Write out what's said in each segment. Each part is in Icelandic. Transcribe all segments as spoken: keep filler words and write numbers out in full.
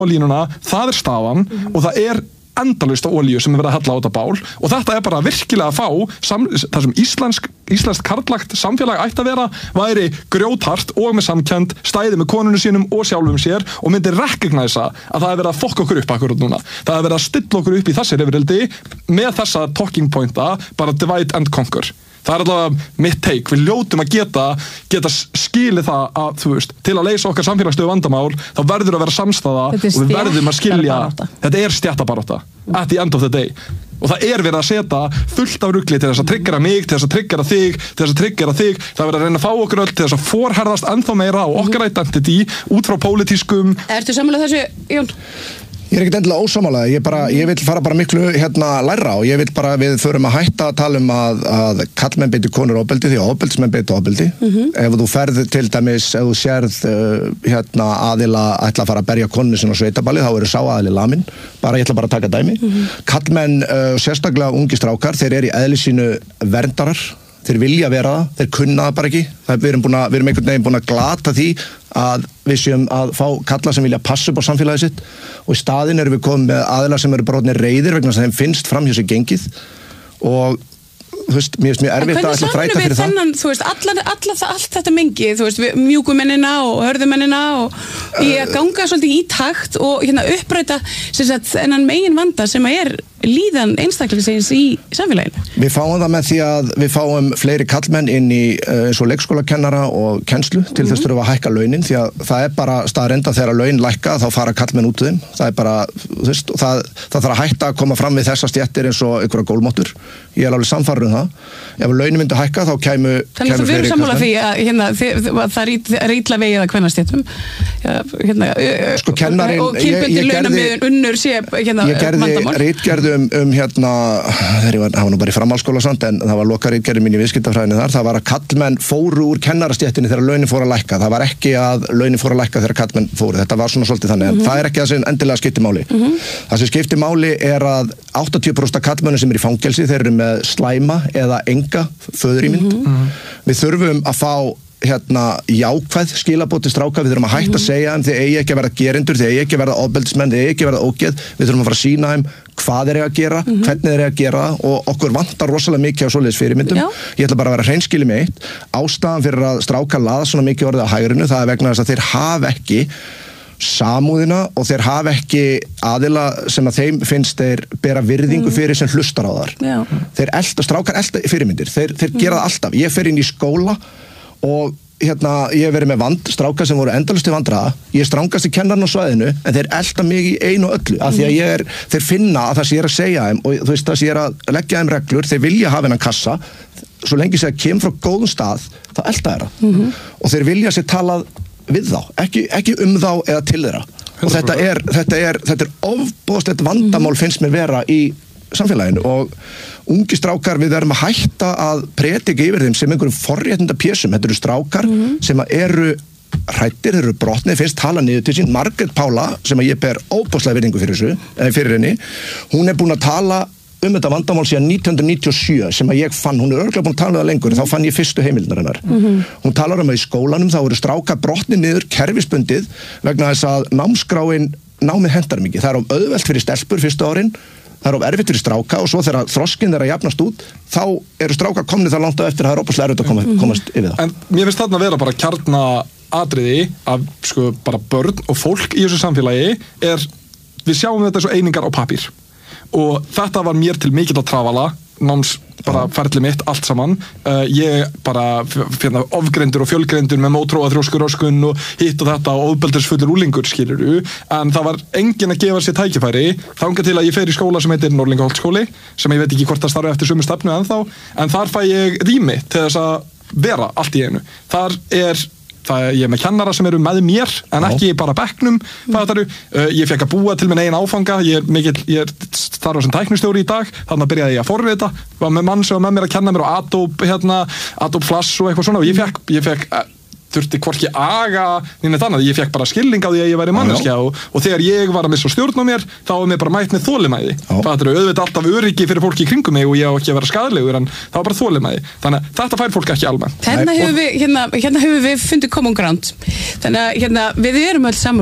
línuna, það er staðan mm-hmm. og það er endalaust af olíu sem er verið að hella á þetta bál og þetta er bara virkilega að fá sam, það sem íslensk, íslenskt karlagt samfélag ætti að vera, væri grjóthart og með samkennd, stæði með konunum sínum og sjálfum sér og myndi recognæsa að það er verið að fokka okkur upp akkurat núna það er verið að stilla okkur upp í þessi reyfrildi með þessa talking pointa bara divide and conquer það er allavega mitt take, við ljótum að geta geta skilið það að þú veist, til að leysa okkar samfélagsstöðu vandamál þá verður að vera samstæða og við verðum að skilja þetta er stéttabarátta at the end of the day og það er verið að setja fullt af rugli til þess að tryggjara mig, til þess að tryggjara þig til þess að tryggjara þig, það verður að reyna að fá okkur öll til þess að forherðast ennþá meira á okkar identity út frá pólitískum Ertu sammála þessu, Jón? Ég er ekkert endilega ósammála, ég, bara, ég vil fara bara miklu hérna læra og ég vil bara við förum að hætta að tala um að, að kallmenn beiti konur ofbeldi því að ofbeldismenn beiti ofbeldi. Mm-hmm. Ef þú ferð til dæmis, ef þú sérð uh, hérna aðila ætla að fara að berja konunni sinna á sveitaballi, þá eru sá aðili lamin, bara ég ætla bara að taka dæmi. Mm-hmm. Kallmenn, uh, sérstaklega ungi strákar, þeir eru í eðli sínu verndarar, þeir vilja vera það, þeir kunna það bara ekki. Það, við erum búin að, við erum einhvern veginn búin að glata því að við séum að fá kalla sem vilja passa upp á samfélagið sitt og í staðinn erum við komið með aðilar sem eru brotnir reiðir vegna þess að þeim finnst framhjá sér gengið og þú veist, mér finnst mjög erfitt að ætla að þræta fyrir það. Þennan, þú veist, alla, alla, allt þetta mengi, þú veist, mjúkumennina og hörðumennina og í að ganga svolítið í takt og hérna uppræta sem sagt þennan megin vanda sem að er líðan einstaklingsins í samfélaginu. Við fáum það með því að við fáum fleiri kallmenn inn í eins og leikskólakennara og kennslu til mm-hmm. þess þurfa að hækka launin því að það er bara staðreynd að þegar laun lækka þá fara kallmenn út úr þeim. Það er bara, þú veist, það, það þarf að hætta að koma fram við þessa stéttir eins og einhverja gólmáttur. Ég er alveg samfærður um það. Ef launin myndi hækka þá kæmu Þannig að þú verður sammála því að hérna, það er ítla vegið að kvennastéttum hérna, sko, kennarin, og kynbundin launamiðun unnur sé hérna, ég gerði ritgerðu um, um hérna, þegar ég var, það var nú bara í framhaldsskóla samt, en það var lokaritgerðu mín í viðskiptafræðinni þar, það var að kallmenn fóru úr kennarastéttinni þegar launin fóru að lækka, það var ekki að launin fóru að lækka þegar kallmenn fóru, þetta var svona svolítið þannig, mm-hmm. en það er ekki það sem endilega skiptir máli. Mm-hmm. Það sem skiptir máli er að áttatíu prósent af kallmönnum sem eru í fangelsi, þeir eru með slæma eða enga föðurímynd. Mm-hmm. Við þurfum að fá hérna jákvæð skilaboð til stráka, við þurfum að hætta að segja þeim, þeir eigi ekki að verða gerendur, þeir eigi ekki að verða ofbeldismenn, þeir eigi ekki að verða ógeð, við þurfum að fara að sýna þeim hvað þeir eiga að gera, mm-hmm. hvernig þeir eiga að gera og okkur vantar rosalega mikið á svoleiðis fyrirmyndum. Já. Ég ætla bara að vera hreinskilinn með eitt, ástæðan fyrir að stráka laða svona mikið orðið á hægrinu, það er vegna þess að þeir hafa ekki samúðina og þeir hafa ekki aðila sem að þeim finnst þeir bera virðingu fyrir sem hlustar á þar. Já. Þeir elta, strákar elta fyrirmyndir, þeir, þeir mm. gera það alltaf. Ég fer inn í skóla og hérna, ég hef verið með vand, strákar sem voru endalaust í vandraða, ég er strangast í kennarinn á svæðinu, en þeir elta mig í einu og öllu, af því að ég er, þeir finna að það sem ég er að segja þeim, og þú veist, það sem ég er að leggja þeim reglur, þeir vilja hafa hennan kassa, svo lengi sem það kemur frá góðum stað, þá elta þeirra. Mm-hmm. Og þeir vilja sér talað við þá, ekki, ekki um þá eða til þeirra. Og þetta er, þetta er, þetta er ofboðslegt vandamál finnst mér vera í samfélaginu og ungi strákar við erum að hætta að predika yfir þeim sem einhverjum forréttinda pésum. Þetta eru strákar mm-hmm. sem eru hrættir, þeir eru brotnir, finnst tala niður til sín. Margrét Pála, sem ég ber óbúðslega virðingu fyrir þessu, fyrir henni, hún er búin að tala um þetta vandamál síðan nítján hundruð níutíu og sjö sem að ég fann, hún er örugglega búin að tala um það lengur, þá fann ég fyrstu heimildirnar hennar. Mm-hmm. Hún talar um að í skólanum þá eru strákar brotnir niður kerfisbundið vegna þess að námskráin námið hentar mikið. Það er of auðvelt fyrir stelpur fyrstu árin, það er of erfitt fyrir stráka og svo þegar þroskinn er að jafnast út, þá eru strákar komnir það langt á eftir, það er opaslega erfitt að koma, komast yfir það. En mér finnst þarna að vera bara kjarna atriði af sko bara börn og fólk í þessu samfélagi er, við sjáum þetta svo einingar á pappír. Og þetta var mér til mikill að trafala náms bara ferli mitt allt saman uh, ég bara finna ofgreindur og fjölgreindur með mótróa þrjóskuröskun og hitt og þetta og ofbeldisfullur úlingur skilurðu, en það var enginn að gefa sér tækifæri þangað til að ég fer í skóla sem heitir Norðlingaholtsskóli sem ég veit ekki hvort það starfi eftir sömu stefnu ennþá, en þar fæ ég rými til þess að vera allt í einu. Þar er það, ég er með kennara sem eru með mér en ekki bara bekknum, mm. uh, ég fekk að búa til minn eigin áfanga, ég er mikill, ég er starfa sem tæknistjóri í dag, þannig að byrjaði ég að forrita, var með mann sem var með mér að kenna mér á Adobe, hérna, Adobe Flash og eitthvað svona og ég fekk, ég fekk uh, þurfti hvorki aga neina þannig, ég fekk bara skilning á því að ég væri manneskja og, og þegar ég var að missa stjórn á mér þá var mér bara mætt með þolinmæði. Það er auðvitað alltaf öryggi fyrir fólki í kringum mig og ég á ekki að vera skaðlegur en það var bara þolinmæði. Þannig að þetta fær fólk ekki almennt. Hérna hefur við, hérna, hérna hefur við fundið common ground. Þannig að hérna, við erum öll sammála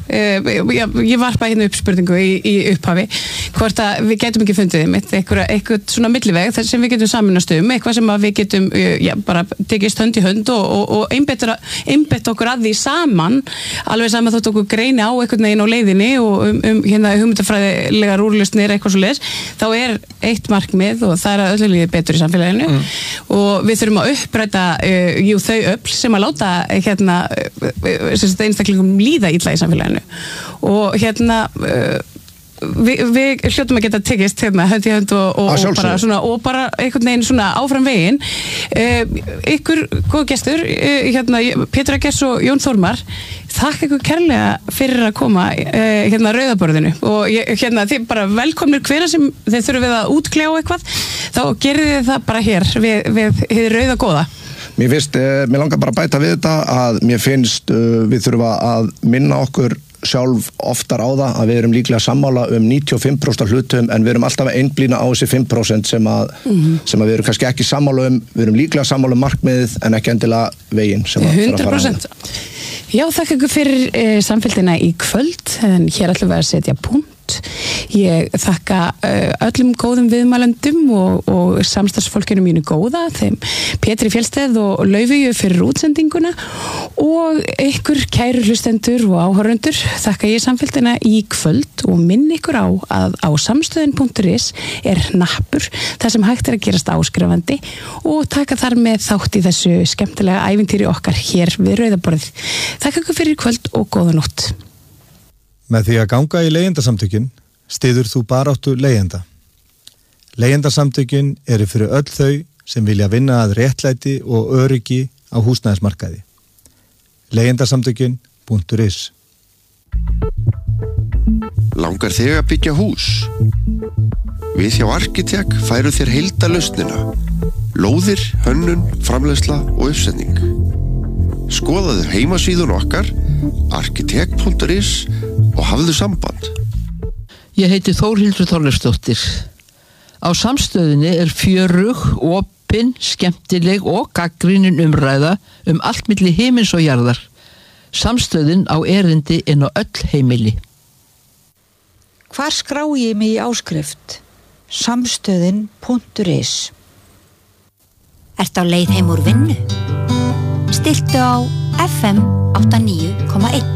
uh, ég, ég varpa hérna upp spurningu í, í upphafi hvort að við getum ekki fundið einmitt eitthvað, eitthvað svona milliveg þar sem við getum saminast um, eitthvað sem að við getum uh, já, bara tekist hönd í hönd og, og, og einbett okkur að því saman, alveg saman þótt okkur greini á einhvern veginn á leiðinni og um, um hérna hugmyndafræðilegar úrlausnir eitthvað svo leiðis, þá er eitt markmið og það er að öllu líði betur í samfélaginu mm. og við þurfum að uppræta uh, jú, þau öfl sem að láta hérna uh, einstaklingum líða illa í samfélaginu og hérna uh, við, við hljótum að geta tekist hérna hönd í hönd og, og, og, bara, svona, og bara einhvern veginn svona áfram veginn uh, ykkur góð gestur uh, hérna Pétur Eggers og Jón Þórmar, þakka ykkur kærlega fyrir að koma uh, hérna rauðaborðinu og ég, hérna þið bara velkomnir hvena sem þið þurfum við að útkljá eitthvað, þá gerðið þið það bara hér við, við hið rauða góða. Mér finnst, eh, mér langar bara að bæta við þetta að mér finnst uh, við þurfum að minna okkur sjálf oftar á það að við erum líklega sammála um níutíu og fimm prósent af hlutum en við erum alltaf að einblína á þessi fimm prósent sem að, mm-hmm. sem að við erum kannski ekki sammála um, við erum líklega sammála um markmiðið en ekki endilega veginn sem að hundrað prósent. Já, þakka ykkur fyrir eh, samfélgina í kvöld en hér ætlum við að setja punkt. Ég þakka uh, öllum góðum viðmælendum og, og samstarfsfólkinu mínu góða, þeim Pétri Fjellsteð og Laufeyju fyrir útsendinguna og ykkur kæru hlustendur og áhorfendur þakka ég samfélgina í kvöld og minn ykkur á að á samstöðin punktur is er hnappur þar sem hægt er að gerast áskrifandi og taka þar með þátt í þessu skemmtilega ævintýri okkar hér við rauðaborðið. Þakka ykkur fyrir kvöld og góða nótt. Með því að ganga í leigjendasamtökin styður þú baráttu leigjenda. Leigjendasamtökin eru fyrir öll þau sem vilja vinna að réttlæti og öryggi á húsnæðismarkaði. leigjendasamtökin punktur is Langar þig að byggja hús? Við hjá Arkitek færu þér heildarlausnina. Lóðir, hönnun, framleiðsla og uppsetning. Skoðaðu heimasíðun okkar arkitek punktur is og hafðu samband. Ég heiti Þórhildur Þorleifsdóttir. Á samstöðinni er fjörug, opin, skemmtileg og gagnrýnin umræða um allt milli himins og jarðar. Samstöðin á erindi inn á öll heimili. Hvar skrá ég mig í áskrift? Samstöðin punktur is Ertu á leið heim úr vinnu? Stilltu á F M áttatíu og níu komma eitt.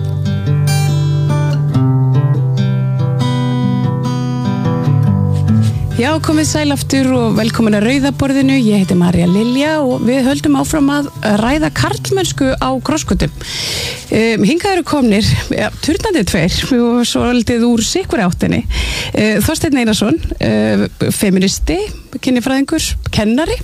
Já, komið sæl aftur og velkomin að rauðaborðinu. Ég heiti María Lilja og við höldum áfram að ræða karlmennsku á krossgötum. Um, hingað eru komnir, ja, turnandi tveir og svolítið úr sikkur áttinni. Uh, Þorsteinn Einarsson, uh, feministi, kynjafræðingur, kennari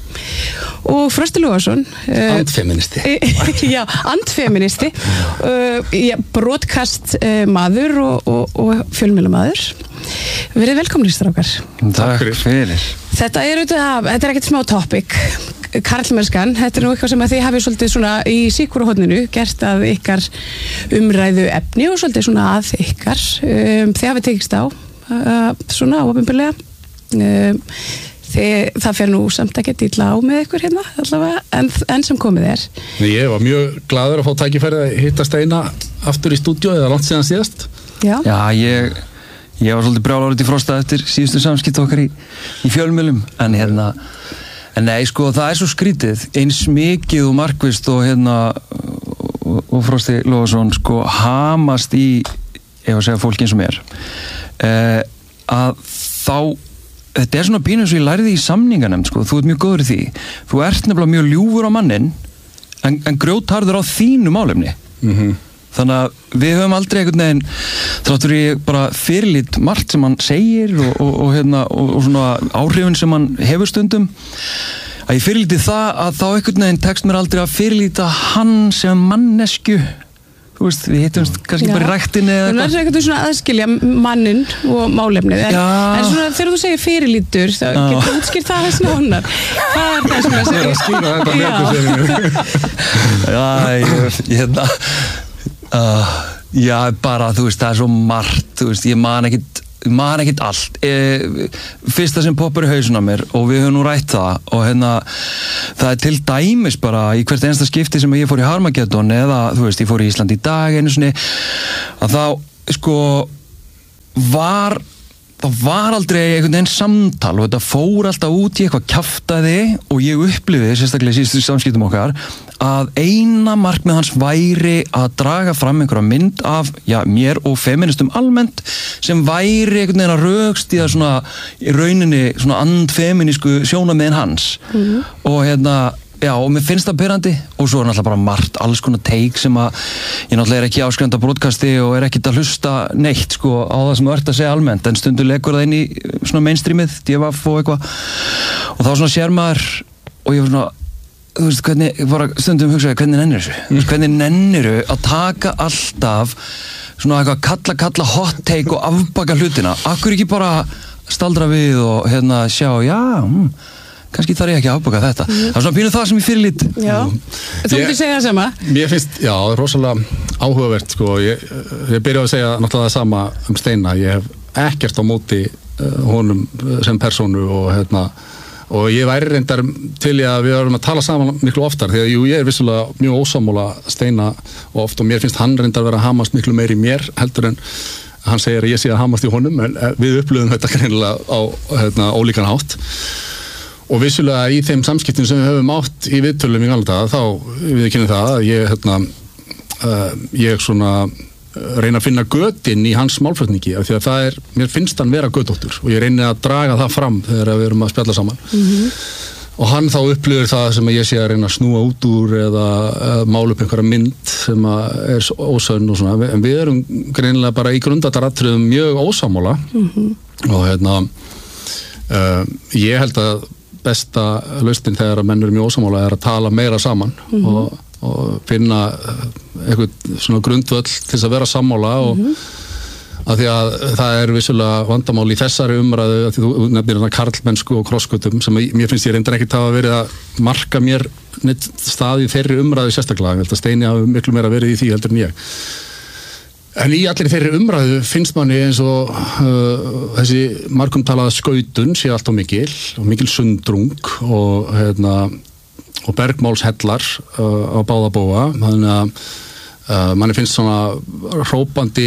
og Frosti Lógason. Uh, andfeministi. já, andfeministi, uh, já, broadcast uh, maður og, og, og fjölmiðlamaður. Verið velkomnir, strákar. Takk fyrir. Þetta er, auðvitað, þetta er ekkert smá topic, karlmennskan. Þetta er nú eitthvað sem að þið hafið svolítið svona í síkvörahotninu gert að ykkar umræðu efni og svolítið svona að ykkar. Um, þið hafið tekist á, uh, svona óopinberlega. Um, þið, það fer nú samt ekkert illa á með ykkur hérna, allavega, en, en sem komið er. Ég var mjög glaður að fá tækifærið að hitta Steina aftur í stúdíó eða langt síðan síðast. Já. Já, ég... Ég var svolítið brjálaður út í Frosta eftir síðustu samskipti okkar í, í fjölmiðlum en hérna, en nei sko það er svo skrítið, eins mikið og markvisst og hérna og, og Frosti Lógason sko hamast í, ef að segja fólki eins og mér eh, að þá, þetta er svona pínu eins og ég lærði í samninganefnd sko, þú ert mjög góður í því, þú ert nefnilega mjög ljúfur á mannin en, en grjótharður á þínu málefni. Mhm. Þannig að við höfum aldrei einhvern veginn þráttur ég bara fyrirlít margt sem hann segir og, og, og, hérna, og, og svona áhrifin sem hann hefur stundum að ég fyrirlíti það að þá einhvern veginn tekst mér aldrei að fyrirlíta hann sem mannesku. Þú veist, við hittumst kannski Já. bara í ræktinni eða eitthvað. Það er eitthvað svona aðskilja mannin og málefnið en, en svona þegar þú segir fyrirlítur þá getur þú útskýrt það þess nánar. Það er það sem að segja. Það er að skýra þetta með Já, ég, ég hérna Uh, já, bara, þú veist, það er svo margt, þú veist, ég man ekkit, man ekkit allt. E, fyrsta sem poppar í hausun á mér, og við höfum nú rætt það, og hérna, það er til dæmis bara í hvert einsta skipti sem ég fór í Harmageddon, eða, þú veist, ég fór í Ísland í dag einu sinni, að þá sko var það var aldrei einhvern veginn samtal og þetta fór alltaf út í eitthvað kjaftaði og ég upplifði sérstaklega í síðustu samskiptum okkar að eina markmið hans væri að draga fram einhverja mynd af já, mér og feministum almennt sem væri einhvern veginn að rögst í að svona í rauninni svona andfeminísku sjónarmiðin hans mm-hmm. og hérna já, og mér finnst það perandi og svo er náttúrulega bara margt, alls konar teik sem að ég náttúrulega er ekki áskrifandi á broadcasti og er ekkert að hlusta neitt sko á það sem þú ert að segja almennt en stundur leggur það inn í svona mainstreamið, D V F og eitthvað og þá svona sér maður og ég var svona, þú veist, hvernig bara stundum hugsaði, hvernig nennir þessu mm. hvernig nenniru að taka alltaf svona eitthvað kalla kalla hot take og afbaka hlutina, akkur ekki bara staldra við og hérna sjá, já, hm kannski þarf ég ekki að afbaka þetta. Mm. Það er svona pínu það sem ég fyrir lít. Já, þú myndir segja það sama? Mér finnst, já, rosalega áhugavert, sko. Ég, ég byrjaði að segja náttúrulega það sama um Steina. Ég hef ekkert á móti uh, honum sem persónu og hérna, og ég væri reyndar til ég að við erum að tala saman miklu oftar, því að jú, ég er vissulega mjög ósammála Steina og oft og mér finnst hann reyndar vera að hamast miklu meir í mér heldur en hann segir að ég sé að hamast í honum, en við upplöfum þetta greinilega á hérna, ólíkan hátt. Og vissulega í þeim samskiptum sem við höfum átt í viðtölum í gamla daga, þá við kynum það að ég, hérna, uh, ég svona reyna að finna götin í hans málflutningi af því að það er, mér finnst hann vera götóttur og ég reyni að draga það fram þegar við erum að spjalla saman. Mm-hmm. Og hann þá upplifir það sem ég sé að reyna að snúa út úr eða uh, mála upp einhverja mynd sem er ósönn og svona, en við erum greinilega bara í grundvallaratriðum mjög ósammála. Mm-hmm. Og hérna, uh, ég held að besta lausnin þegar að menn eru mjög ósammála er að tala meira saman mm-hmm. og, og finna eitthvað svona grundvöll til þess að vera sammála og mm-hmm. að því að það er vissulega vandamál í þessari umræðu að því þú nefnir hérna karlmennsku og krossgötum sem mér finnst ég reyndar ekkert hafa verið að marka mér neitt stað í þeirri umræðu sérstaklega, ég held að Steini hafi miklu meira verið í því heldur en ég. En í allir þeirri umræðu finnst manni eins og uh, þessi margumtalaða skautun sé alltaf mikil og mikil sundrung og, hérna, og bergmálshellar uh, á báða bóa, þannig að uh, manni finnst svona hrópandi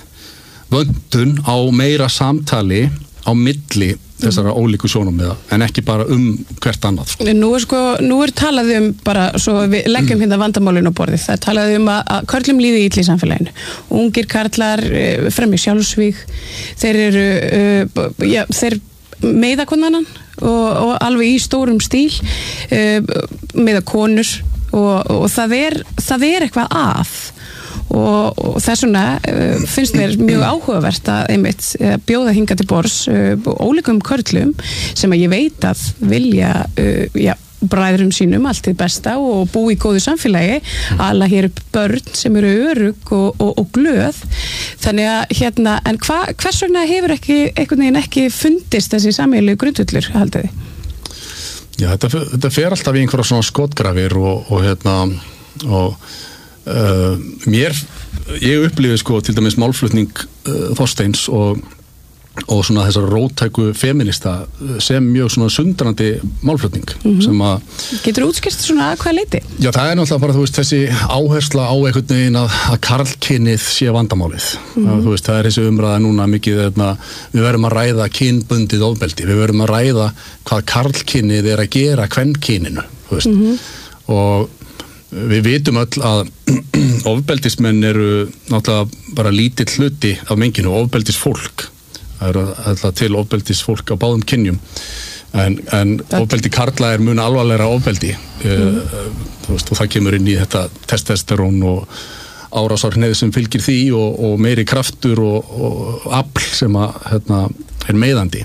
vöndun á meira samtali á milli þessara ólíku sjónarmiða en ekki bara um hvert annað. Sko. Nú er sko, nú er talað um bara, svo við leggjum hérna vandamálinu á borðið, það er talað um að, að körlum líði illa í samfélaginu. Ungir karlar uh, fremja sjálfsvíg, þeir eru, uh, já, þeir meiða konanan og, og alveg í stórum stíl, uh, meiða konur og, og það er, það er eitthvað að. Og, og þess vegna uh, finnst mér mjög áhugavert að einmitt uh, bjóða hinga til borðs uh, ólíkum körlum sem að ég veit að vilja uh, já, bræðrum sínum allt til besta og búa í góðu samfélagi, alla hér upp börn sem eru örugg og, og, og glöð, þannig að hérna, en hva, hvers vegna hefur ekki einhvern veginn ekki fundist þessi sameiginlegu grundvöllur, haldið þið? Já, þetta, þetta fer alltaf í einhverja svona skotgrafir og, og hérna og Uh, mér, ég upplifi sko til dæmis málflutning uh, Þorsteins og, og svona þessar róttæku feminista sem mjög svona sundrandi málflutning mm-hmm. sem að... Getur útskýrt svona að hvað leiti? Já, það er náttúrulega bara, þú veist, þessi áhersla á einhvern veginn að, að karlkynnið sé vandamálið. Mm-hmm. að, þú veist, það er þessi umræða núna mikið, eðna, við verðum að ræða kynbundið ofbeldi, við verðum að ræða hvað karlkynnið er að gera kvenkyninu, þú veist, mm-hmm. og við vitum öll að ofbeldismenn eru náttúrulega bara lítill hluti af menginu, ofbeldisfólk það eru alltaf til ofbeldisfólk á báðum kynjum en, en ofbeldi karla er mun alvarlegra ofbeldi mm. þú veist, og það kemur inn í þetta testosterón og árásarhneið sem fylgir því og, og meiri kraftur og, og afl sem að, hérna, er meiðandi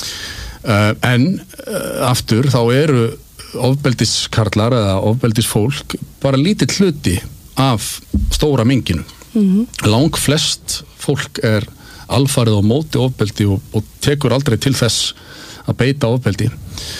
en aftur þá eru ofbeldiskarlar eða ofbeldisfólk bara lítill hluti af stóra menginu. Mm-hmm. Lang flest fólk er alfarið á móti ofbeldi og, og tekur aldrei til þess að beita ofbeldi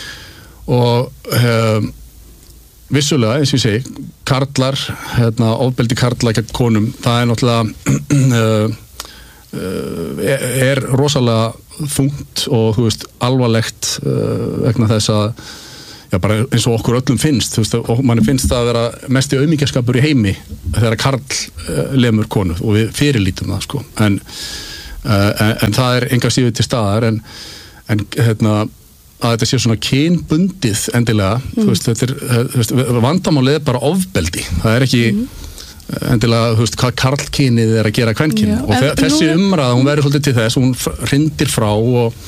og um, vissulega, eins og ég segi, karlar, hérna, ofbeldi karla gegn konum, það er náttúrulega uh, uh, er, er rosalega þungt og þú veist, alvarlegt uh, vegna þess að já, bara eins og okkur öllum finnst, þú veist, og manni finnst það að vera mesti auðmingjaskapur í heimi þegar karl uh, lemur konu og við fyrirlítum það, sko, en, uh, en, en það er enga síður til staðar, en, en hérna, að þetta sé svona kynbundið endilega, mm. þú veist, þetta er, þú veist, vandamálið er bara ofbeldi, það er ekki mm. endilega, þú veist, hvað karlkynið er að gera kvenkynið, og þessi umræða, hún verður svolítið til þess, hún hrindir frá og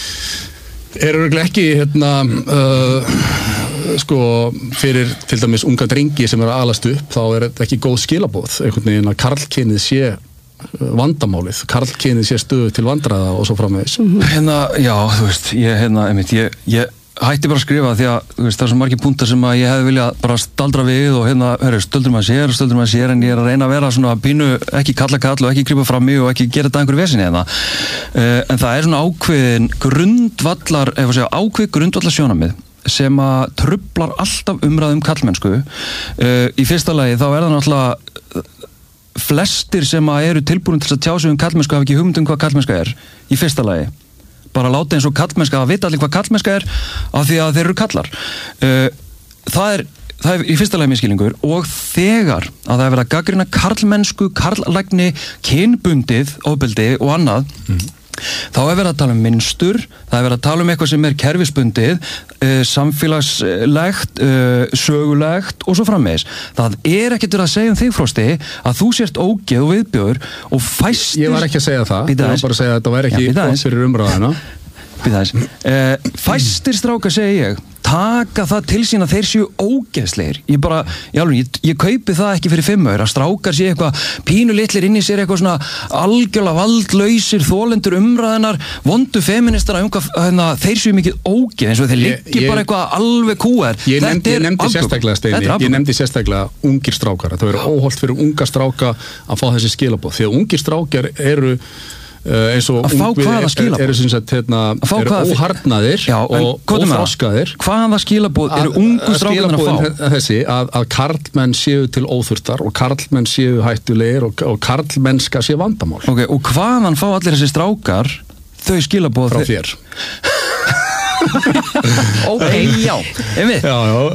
er örugglega ekki hérna uh, sko fyrir til dæmis unga drengi sem er að alast upp, þá er þetta ekki góð skilaboð einhvern veginn að karlkynið sé vandamálið, karlkynið sé stöðu til vandræða og svo framvegis. Hérna, já, þú veist, ég hérna, einmitt, ég, ég hætti bara að skrifa því að, þú veist, það er svo margir punktar sem að ég hefði viljað bara staldra við og hérna, hörru, stöldur maður sér, stöldur maður sér, en ég er að reyna að vera svona pínu, ekki kalla kall og ekki grípa fram mig og ekki gera þetta einhverju vesinni hérna. Uh, en það er svona ákveðin grundvallar, ef að segja, ákveð grundvallar sjónamið sem að trublar alltaf umræðum kallmennsku. Uh, í fyrsta lagi þá er það náttúrulega flestir sem að eru tilbúin til að tjá sig um kallmennsku hafa ekki hugmynd um hvað kallmennska er, í fyrsta lagi. Bara láta eins og kallmennska að vita allir hvað kallmennska er af því að þeir eru kallar. Uh, það er það er í fyrsta lagi miskilningur, og þegar að það er verið að gagnrýna karlmennsku, karllægni, kynbundið, ofbeldi og annað, mm. þá er verið að tala um mynstur, það er verið að tala um eitthvað sem er kerfisbundið, uh, samfélagslegt, uh, sögulegt og svo framvegis. Það er ekkert verið að segja um þig, Frosti, að þú sért ógeð og viðbjóður og fæstir... Ég var ekki að segja það, ég var bara að segja að þetta væri ekki gott fyrir umræðina. Uh, fæstir strákar, segi ég, taka það til sín að þeir séu ógeðslegir. Ég bara, ég, alveg, ég, ég kaupi það ekki fyrir fimm aur, að strákar séu eitthvað pínu litlir inn í sér, eitthvað svona algjörlega valdlausir, þolendur umræðinar, vondu feministar að umhvað, hérna, þeir séu mikið ógeð, eins og þeir liggi bara eitthvað alveg kúar. Ég nefndi, ég nefndi sérstaklega, Steini, ég nefndi sérstaklega ungir strákar, það verður óholt fyrir unga stráka að fá þessi skilaboð, því að ungir strákar eru Uh, eins og ungvið eru er, er, er, hérna, er óharnaðir já, og óþroskaðir. Hvaða skilaboð eru ungu strákarnir að fá? Þessi að, að karlmenn séu til óþurftar og karlmenn séu hættulegir og, og karlmennska séu vandamál. Okay, og hvaðan fá allir þessi strákar þau skilaboð? Frá þér. Ok, já, einmitt,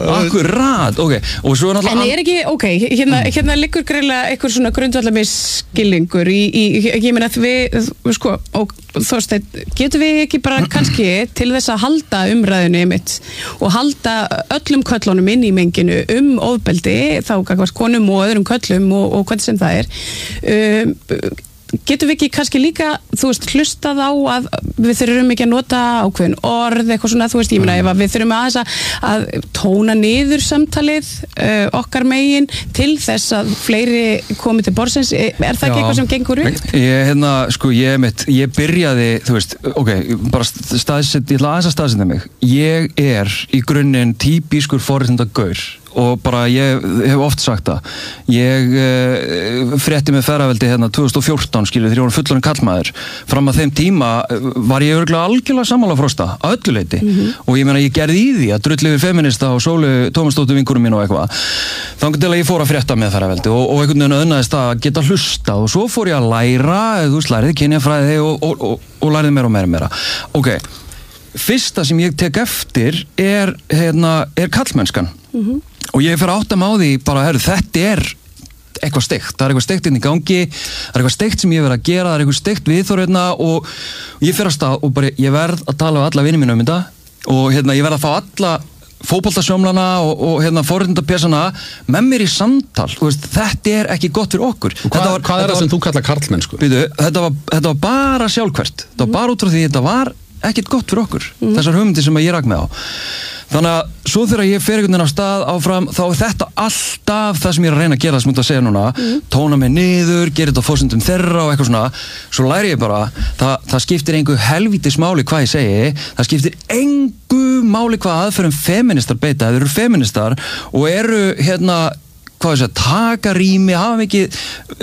akkurat, ok, og svo er náttúrulega... En er ekki, ok, hérna, hérna liggur greiðlega eitthvað svona grundvallar misskilningur í, í, ég meina að við, sko, og Þorsteinn, getum við ekki bara kannski til þess að halda umræðinu einmitt og halda öllum köllunum inn í menginu um ofbeldi, þá gagvart konum og öðrum köllum og, og hvernig sem það er, um, getum við ekki kannski líka, þú veist, hlustað á að við þurfum ekki að nota ákveðin orð, eitthvað svona, þú veist, ég meina ef við þurfum aðeins að, að tóna niður samtalið uh, okkar megin til þess að fleiri komi til borðsins, er það ekki Já. Eitthvað sem gengur upp? Ég, hérna, sko, ég mitt, ég byrjaði, þú veist, ok, bara staðsett, ég ætla aðeins að staðsetta mig, ég er í grunninn típískur forréttindagaur og bara ég hef oft sagt það ég uh, frétti með ferðaveldi hérna tvö þúsund og fjórtán skilur þegar ég var fullorðinn karlmaður fram að þeim tíma var ég örugglega algjörlega sammála Frosta að öllu leyti mm-hmm. og ég meina ég gerði í því að drullu við feminista og Sólu Tómasdóttur vinkurum mín og eitthvað þannig til að ég fór að frétta með ferðaveldi og, og einhvern veginn auðnaðist að geta hlusta og svo fór ég að læra þú veist lærið kynjafræði og, og, og, og lærið meira og meira og meira ok, fyrsta sem ég tek eftir er, hérna, er kallmennskan mm-hmm. og ég fer átt að má því bara, herru, þetta er eitthvað steikt, það er eitthvað steikt inn í gangi það er eitthvað steikt sem ég verð að gera, það er eitthvað steikt viðþorðina og ég fer að stað og bara, ég verð að tala við alla vinið mínu um þetta og hérna, ég verð að fá alla fótboltasjómlana og, og hérna, forréttindapésana með mér í samtal, veist, þetta er ekki gott fyrir okkur. Og hvað, var, hvað er það sem þú kallar karlmennsku? Býtu, þetta, var, þetta var bara sjálfkvært, þetta var bara út frá því þetta var ekkert gott fyrir okkur, mm. þessar hugmyndir sem ég rak með á. Þannig að svo þegar ég fer einhvern veginn á stað áfram, þá er þetta alltaf það sem ég er að reyna að gera, sem ég ætla að segja núna, mm. tóna mig niður, gera þetta á forsendum þeirra og eitthvað svona, svo læri ég bara, það, það skiptir engu helvítis máli hvað ég segi, það skiptir engu máli hvað aðferðum feministar beita, þeir eru feministar og eru hérna, hvað ég segja, taka rými, hafa mikið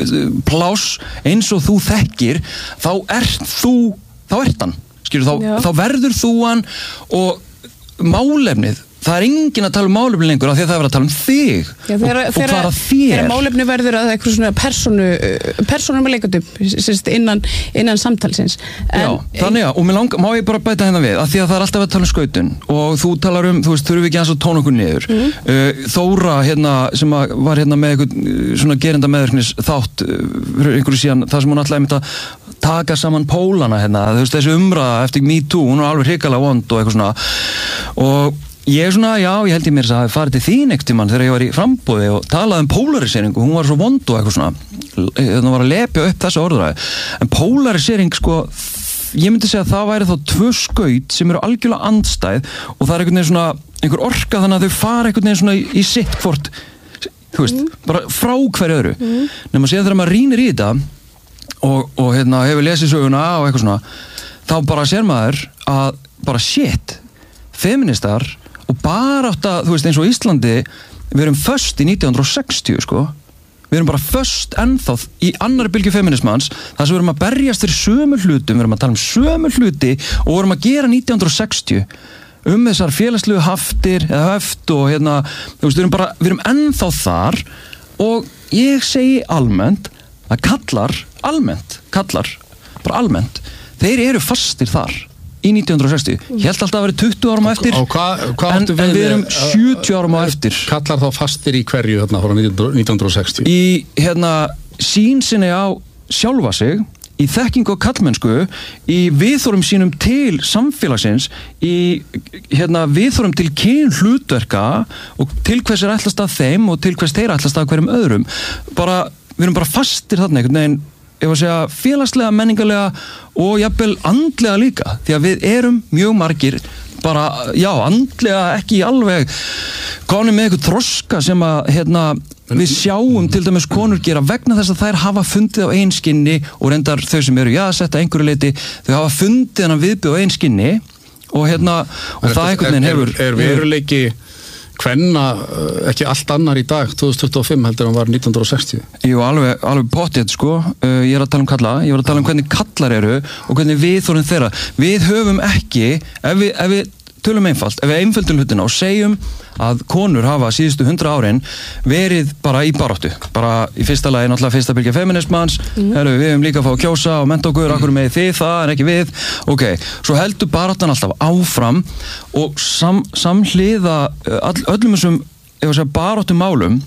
pláss eins og þú þekkir, þá ert þú, þá ert hann, skilur, þá, þá verður þú hann og málefnið það er enginn að tala um málefni lengur af því að það er verið að tala um þig Já, þegar, og, og þegar, hvað að þér þegar málefni verður að eitthvað svona persónu persónum að leikatum innan, innan samtalsins en, Já, þannig að, og mér langar, má ég bara bæta hérna við af því að það er alltaf að tala um skautun og þú talar um, þú veist, þurfum við ekki aðeins að tóna okkur niður mm. uh, Þóra, hérna, sem að var hérna með eitthvað svona gerinda meðvirknis þátt uh, einhverju síðan, það sem hún alltaf einmitt að taka saman pólana hérna, þú veist, þessi umræða eftir Me Too, hún er alveg hrikalega vond og eitthvað svona og ég er svona, já, ég held ég mér að það farið til þín ekkert tímann þegar ég var í framboði og talaði um polariseringu, hún var svo vond og eitthvað svona, það var að lepja upp þessa orðræði, en polarisering sko, ég myndi segja að það væri þá tvö skaut sem eru algjörlega andstæð og það er einhvern veginn svona, einhver orka þannig að þau fara einhvern veginn svona í, í sitt hvort, þú veist, mm. bara frá hverju öðru, mm. nema síðan þegar maður rýnir í þetta og, og hérna hefur lesið söguna og eitthvað svona, þá bara sér maður að bara shit, feministar og bara átt að, þú veist, eins og Íslandi við erum föst í nítján hundruð og sextíu sko, við erum bara föst ennþá í annarri bylgju feminismans þar sem við erum að berjast fyrir sömu hlutum við erum að tala um sömu hluti og við erum að gera nítján hundruð og sextíu um þessar félagslegu haftir eða höft og hérna, þú veist, við erum bara við erum ennþá þar og ég segi almennt að kallar, almennt, kallar bara almennt, þeir eru fastir þar í nítján hundruð og sextíu. Ég held alltaf að vera tuttugu árum á eftir og hva, hva en, en við erum sjötíu árum á eftir. Kallar þá fastir í hverju þarna frá nítján hundruð og sextíu? Í hérna sín sinni á sjálfa sig, í þekkingu og kallmennsku, í viðþórum sínum til samfélagsins, í hérna viðþórum til kyn hlutverka og til hvers er ætlast að þeim og til hvers þeir ætlast að hverjum öðrum. Bara, við erum bara fastir þarna einhvern veginn ég var að segja félagslega, menningarlega og jafnvel andlega líka því að við erum mjög margir bara, já, andlega ekki alveg konum með eitthvað þroska sem að hérna, við sjáum til dæmis konur gera vegna þess að þær hafa fundið á einskinni og reyndar þau sem eru jaðsetta einhverju leiti, þau hafa fundið hennan viðbjóð á einskinni og hérna og það einhvern veginn hefur Er, er veruleiki hvenna ekki allt annar í dag tvö þúsund tuttugu og fimm heldur en var nítján hundruð og sextíu? Jú, alveg, alveg pottið sko uh, ég er að tala um kalla, ég er að tala um hvernig kallar eru og hvernig við þórum þeirra við höfum ekki, ef við, ef við tölum einfalt, ef við einföldum hlutina og segjum að konur hafa síðustu hundra árin verið bara í baráttu bara í fyrsta lagi náttúrulega fyrsta bylgja feminismans mm. Heru, við hefum líka að fá að kjósa og mennta okkur, mm. akkur með þið það en ekki við ok, svo heldur baráttan alltaf áfram og sam, samhliða all, öllum þessum ég var að segja baráttum málum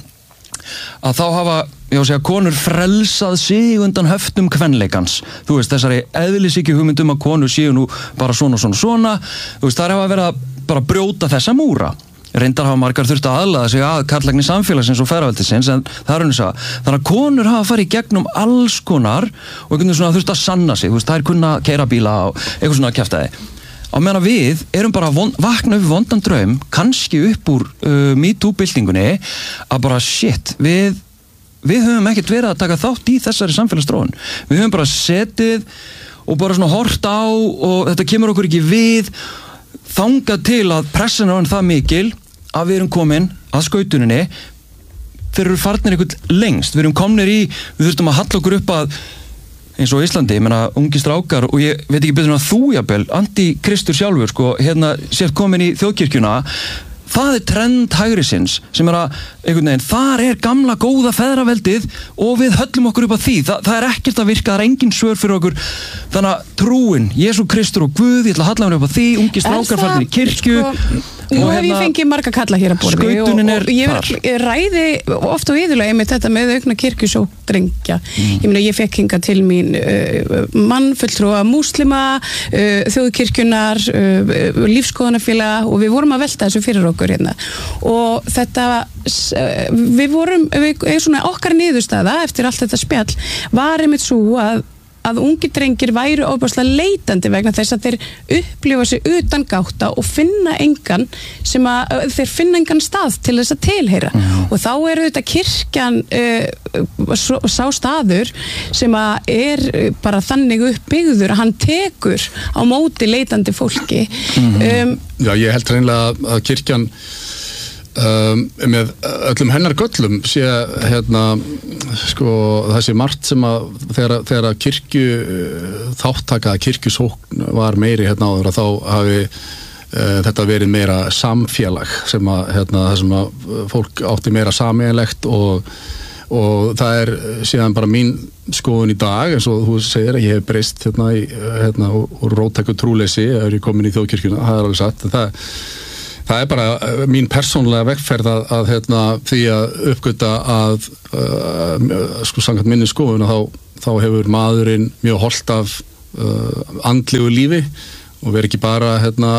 að þá hafa, ég var að segja, konur frelsað sig undan höftum kvenleikans þú veist, þessari eðlisíki hugmyndum að konur séu nú bara svona, svona, svona þú veist, það er að vera bara að brjóta þessa múra reyndar hafa margar þurft að aðlaða sig að karlagni samfélagsins og ferðaveldisins en það er unnins að, þannig að konur hafa farið í gegnum alls konar og einhvern veginn svona þurft að sanna sig, þú veist, það er kunna keyra bíla og eitthvað svona kjaftaði á meðan við erum bara að vakna upp vondan draum, kannski upp úr uh, MeToo-byltingunni að bara shit, við við höfum ekkert verið að taka þátt í þessari samfélagsstróun, við höfum bara setið og bara svona hort á og þetta kemur okkur ekki við þangað til að pressan er orðin það mikil að við erum komin að skautuninni þeir eru farnir einhvern lengst við erum komnir í, við þurftum að halla okkur upp að eins og Íslandi, ég menna ungi strákar og ég veit ekki betur en að þú jafnvel Andi Kristur sjálfur, sko, hérna sért komin í þjóðkirkjuna það er trend hægrisins sem er að einhvern veginn, þar er gamla góða feðraveldið og við höllum okkur upp á því Þa, það er ekkert að virka, það er engin svör fyrir okkur þannig að trúin, Jesú Kristur og Guð ég ætla að halla mér upp á því, ungi strákar farnir í kirkju sko, nú hef ég fengið marga kalla hér að borði og, og ég, ég ræði oft og yðurlega einmitt þetta með aukna kirkjusók drengja, mm. ég meina ég fekk hinga til mín uh, mann fulltrúa múslima, uh, þjóðkirkjunar uh, lífskoðanafélag og við vorum að velta þessu fyrir okkur hérna og þetta við vorum, við, svona okkar niðurstaða eftir allt þetta spjall var einmitt svo að að ungi drengir væru óbærslega leitandi vegna þess að þeir upplifa sig utan gátta og finna engan sem að þeir finna engan stað til þess að tilheyra mm. og þá eru þetta kirkjan uh, sá staður sem að er bara þannig uppbyggður að hann tekur á móti leitandi fólki mm. um, Já, ég held reynilega að kirkjan Um, með öllum hennar göllum sé hérna sko það sé margt sem að þegar, þegar kirkju þáttaka kirkjusókn var meiri hérna áður að þá hafi uh, þetta verið meira samfélag sem að, hérna, það sem að fólk átti meira sameiginlegt og, og það er síðan bara mín skoðun í dag, eins og þú segir að ég hef breyst hérna, í, hérna og róttæku trúleysi, er ég komin í þjóðkirkjuna, það er alveg satt, það, það er bara mín persónlega vegferð að, að hérna, því að uppgöta að uh, sko samkvæmt minni skoðun að þá, þá hefur maðurinn mjög hollt af uh, andlegu lífi og verið ekki bara hérna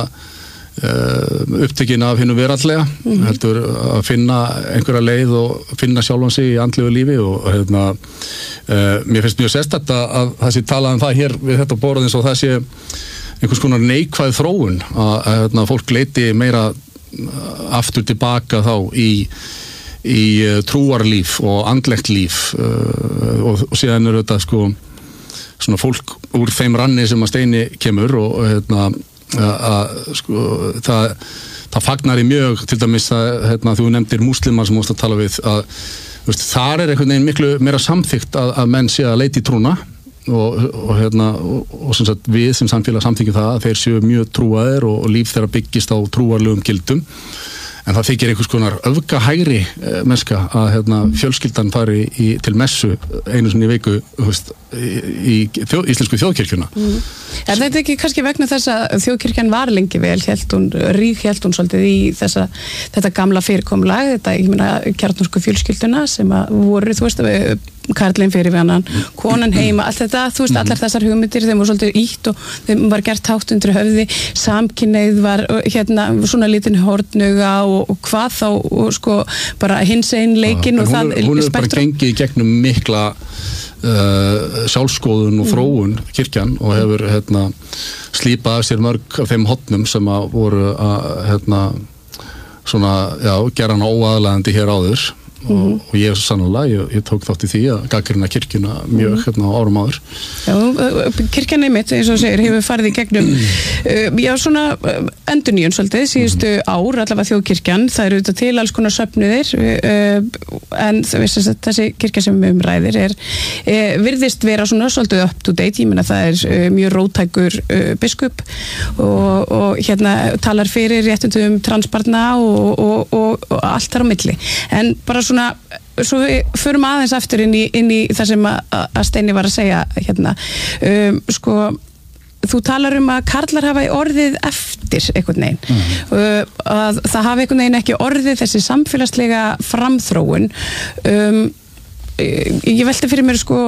Uh, upptekinn af hinnu veraldlega mm-hmm. heldur að finna einhverja leið og finna sjálfan sig í andlegu lífi og hérna uh, mér finnst mjög sérstætt að, að það sé talað um það hér við þetta borð eins og það sé einhvers konar neikvæð þróun að, að hérna, fólk leiti meira aftur tilbaka þá í, í trúarlíf og andlegt líf uh, og, og síðan er þetta sko svona fólk úr þeim ranni sem að Steini kemur og, og hérna að sko það, það fagnar í mjög til dæmis að hérna, þú nefndir múslimar sem múst að tala við að veist, þar er einhvern veginn miklu meira samþykkt að, að menn sé að leita í trúna og, og, hérna, og, og sem sagt, við sem samfélag samþykjum það að þeir séu mjög trúaðir og, og líf þeirra byggist á trúarlegum gildum en það þykir einhvers konar öfgahægri eh, mennska að hérna, fjölskyldan fari í, til messu einu sinni í viku veist, í, í þjó, íslensku þjóðkirkjuna mm. Er þetta ekki kannski vegna þess að þjóðkirkjan var lengi vel hélt hún, rík hélt hún svolítið í þessa, þetta gamla fyrirkomulag þetta, ég meina, kjarnorku fjölskylduna sem að voru, þú veist, karlinn fyrir við annan, konan heima allt þetta, þú veist, allar þessar hugmyndir þeim voru svolítið ítt og þeim var gert hátt undir höfði, samkynneigð var hérna, svona lítinn hortnuga og, og hvað þá, og sko bara hinsegin leikinn og það spektrum. Hún er bara gengið í gegnum mikla uh, sjálfskoðun og þróun mm. kirkjan og hefur hérna slípað af sér mörg af þeim hotnum sem að voru að hérna svona, já, gera hana óaðlegandi hér áður og, mm. og ég er svo sannlega, ég, ég tók þátt í því að gagnrýna kirkjuna mjög mm. hérna á árum áður. Já, kirkjan einmitt, eins og segir, hefur farið í gegnum uh, já, svona endurnýjun svolítið, síðustu mm. ár, allavega þjóðkirkjan, það eru auðvitað til alls konar söfnuðir uh, en þessi kirkja sem við umræðir er, uh, virðist vera svona svolítið up to date, ég meina það er uh, mjög róttækur uh, biskup og, og hérna talar fyrir réttundum transbarna og, og, og, og allt þar á milli, en bara svona, svo við förum aðeins aftur inn í, inn í það sem að, að Steini var að segja hérna, um, sko þú talar um að karlar hafa orðið eftir einhvern veginn mm. uh, að það hafi einhvern veginn ekki orðið þessi samfélagslega framþróun um, ég velti fyrir mér sko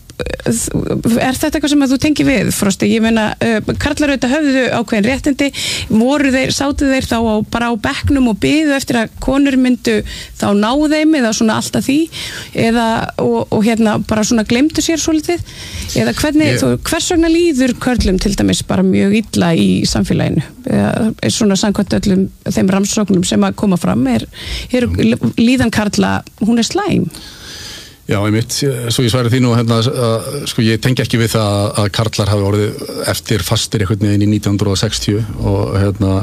er þetta eitthvað sem að þú tengi við, Frosti? Ég meina, uh, karlar auðvitað höfðu ákveðin réttindi, voru þeir, sátu þeir þá á, bara á bekknum og biðu eftir að konur myndu þá ná þeim eða svona alltaf því eða, og, og hérna bara svona glemdu sér svolítið, eða hvernig ég... þú, hvers vegna líður körlum til dæmis bara mjög illa í samfélaginu eða svona samkvæmt öllum þeim rannsóknum sem að koma fram er, er líðan karla, hún er slæm? Já, einmitt, svo ég sværi því nú hérna, að, sko ég tengi ekki við það að karlar hafi orðið eftir fastir einhvern veginn í nítján hundruð sextíu og hérna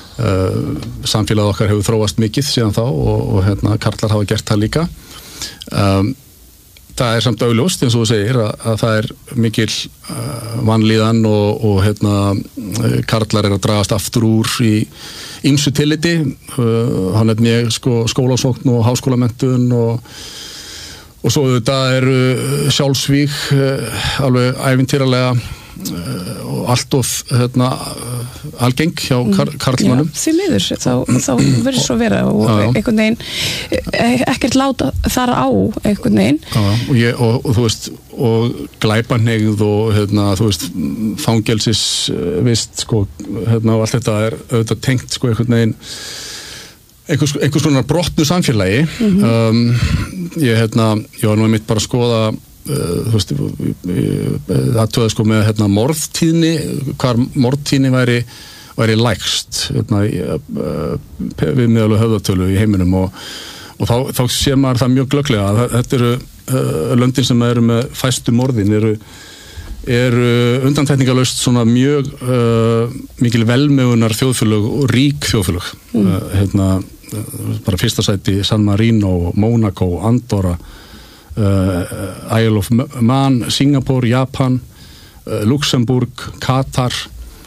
uh, samfélagið okkar hefur þróast mikið síðan þá og, og hérna karlar hafa gert það líka um, það er samt augljóst eins og þú segir að, að það er mikil uh, vanlíðan og, og hérna karlar er að dragast aftur úr í ýmsu tilliti uh, hann er mjög sko, skólasókn og háskólamenntun og og svo þetta eru sjálfsvíg alveg ævintýralega og allt of hérna, algeng hjá kar karlmannum. Já, því miður, þá, þá verður svo vera og já, já. einhvern veginn ekkert láta þar á einhvern veginn. Já, og, ég, og, og þú veist og glæpahneigð og hérna, þú veist fangelsisvist sko, hérna, og allt þetta er auðvitað tengt sko einhvern veginn einhvers, einhvers konar brotnu samfélagi mm-hmm. um, ég, hérna, ég var nú einmitt bara að skoða uh, þú veist það töði sko með hérna morðtíðni hvar morðtíðni væri væri lægst hérna, uh, við meðalveg höfðatölu í heiminum og, og þá, þá sé maður það mjög glögglega að þetta eru uh, löndin sem eru með fæstu morðin eru eru undantekningarlaust svona mjög uh, mikil velmegunar þjóðfélög og rík þjóðfélög mm. uh, hérna bara fyrsta sæti San Marino, Monaco, Andorra uh, Isle of Man, Singapore, Japan uh, Luxemburg, Katar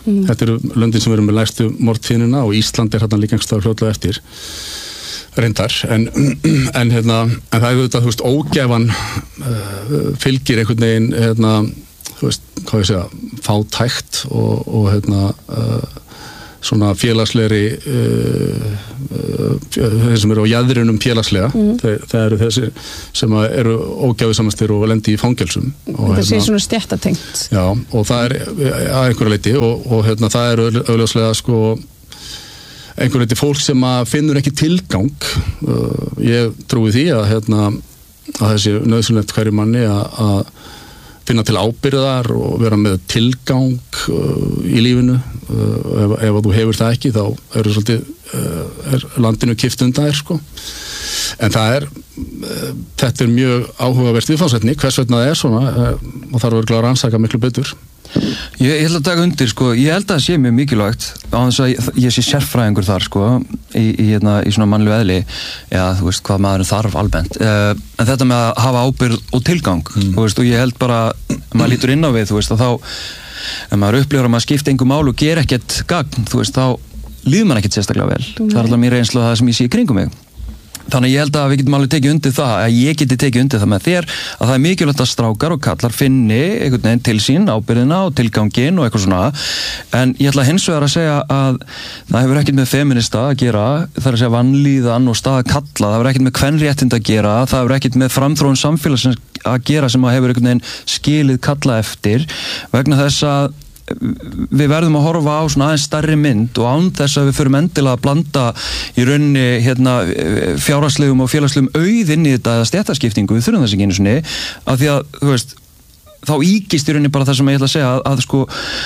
Mm. Þetta eru löndin sem eru með lægstu morðtíðnina og Ísland er hérna líka einhverstaðar fljótlega eftir reyndar, en, en, hérna, en það er auðvitað, þú veist, ógæfan uh, fylgir einhvern veginn, hérna, þú veist, hvað ég segja, fátækt og, og hérna, uh, svona félagslegri uh, uh, þeir sem eru á jaðrinum félagslega, mm. þeir, þeir eru þessi sem eru ógæfisamastir og lendi í fangelsum. Og, þetta sé hérna, svona stjættatengt. Já, og það er að einhverja leiti og, og hérna, það er auðvitað sko einhverju leiti fólk sem að finnur ekki tilgang. Uh, ég trúi því að hérna, að þessi nauðsynlegt hverju manni að, að finna til ábyrgðar og vera með tilgang uh, í lífinu. Uh, ef, ef þú hefur það ekki þá er, svolítið, uh, er landinu kippt undan þér sko. En það er uh, þetta er mjög áhugavert viðfangsefni, hvers vegna það er svona uh, og þarf að rannsaka miklu betur. Ég, ég held að taka undir sko, ég held að það sé mjög mikilvægt á þess að ég, ég sé sérfræðingur þar sko í, í, hérna, í svona mannlegu eðli eða þú veist hvað maðurinn þarf almennt uh, en þetta með að hafa ábyrgð og tilgang mm. þú veist og ég held bara maður lítur inn á við þú veist og þá ef maður upplifur að maður skipta engu málu og ger ekkert gagn þú veist þá líður maður ekkert sérstaklega vel mm. það er alltaf mér reynslu að það sem ég sé í kringum mig. Þannig ég held að við getum alveg tekið undir það að ég geti tekið undir það með þér að það er mikilvægt að strákar og kallar finni einhvern veginn til sín ábyrgðina og tilgangin og eitthvað svona en ég ætla hins vegar að segja að það hefur ekkert með feminista að gera það er að segja vanlíðan og staða kalla það hefur ekkert með kvenréttind að gera það hefur ekkert með framþróun samfélagsins að gera sem að hefur einhvern veginn skilið kalla eftir vegna þess að við verðum að horfa á svona aðeins stærri mynd og án þess að við förum endilega að blanda í rauninni hérna, fjárhagslegum og félagslegum auð inn í þetta eða stéttaskiptingu, við þurfum þess ekki einu sinni af því að, þú veist, þá íkist í rauninni bara það sem ég ætla að segja að, að sko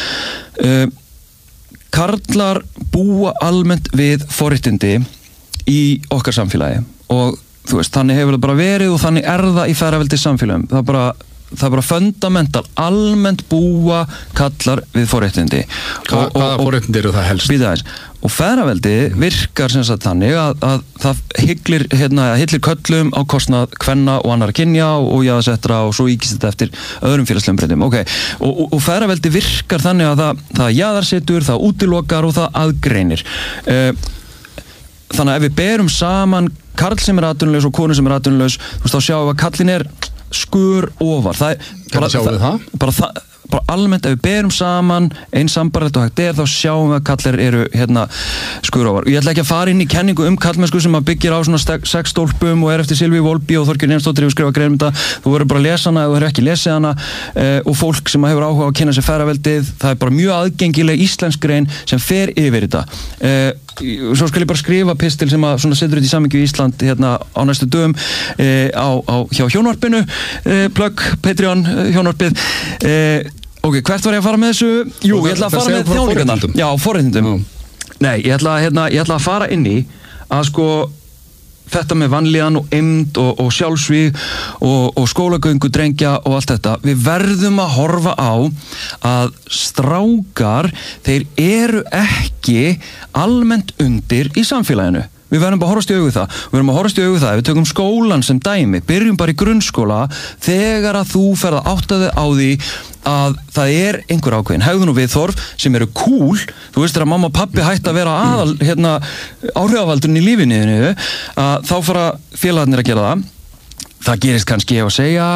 uh, karlar búa almennt við forréttindi í okkar samfélagi og þú veist, þannig hefur það bara verið og þannig er það í feðraveldi samfélagum, það er bara það er bara fundamental, almennt búa kallar við forréttindi Hva, og, hvaða forréttindi eru það helst? Býta aðeins, og feðraveldi virkar sem sagt þannig að, að það hyllir, hérna, hyllir köllum á kostnað kvenna og annara kynja og, og jaðarsettra og svo íkist þetta eftir öðrum félagslegum breytum okay. og, og, og feðraveldi virkar þannig að það, það jaðarsetur, það útilokar og það aðgreinir uh, þannig að ef við berum saman karl sem er atvinnulegs og konu sem er atvinnulegs þú veist þá sjáum við að kallin er skur ofar það er bara, það, það? Bara, það, bara almennt ef við berum saman einn sambarlegt og hægt er þá sjáum við að kallir eru hérna skur ofar og ég ætla ekki að fara inn í kenningu um kallmennsku sem að byggir á svona sex stólpum og er eftir Silvíu Volby og Þorgeir Neinsdóttir hefur skrifað grein um þetta þú verður bara að lesa hana ef þú hefur ekki lesið hana eh, og fólk sem hefur áhuga á að kynna sér feðraveldið það er bara mjög aðgengileg íslensk grein sem fer yfir þetta eh, svo skal ég bara skrifa pistil sem að svona setur þetta í samhengi í Ísland hérna á næstu dögum e, á, á hjá hjónvarpinu e, plugg, Patreon, hjónvarpið e, ok, hvert var ég að fara með þessu? Jú, ég ætla að fara með þjáningarna já, forréttindum mm. nei, ég ætla, hérna, ég ætla að fara inn í að sko þetta með vanlíðan og eymd og, og sjálfsvíg og, og skólagöngu drengja og allt þetta, við verðum að horfa á að strákar þeir eru ekki almennt undir í samfélaginu við verðum bara að horfast í augu það við verðum að horfast í augu það ef við tökum skólan sem dæmi byrjum bara í grunnskóla þegar að þú ferð að átta þig á því að það er einhver ákveðin hegðun og viðþorf sem eru cool þú veist þegar mamma og pappi hætti að vera aðal hérna, áhrifavaldurinn í lífinu að þá fara félagarnir að gera það það gerist kannski ef að segja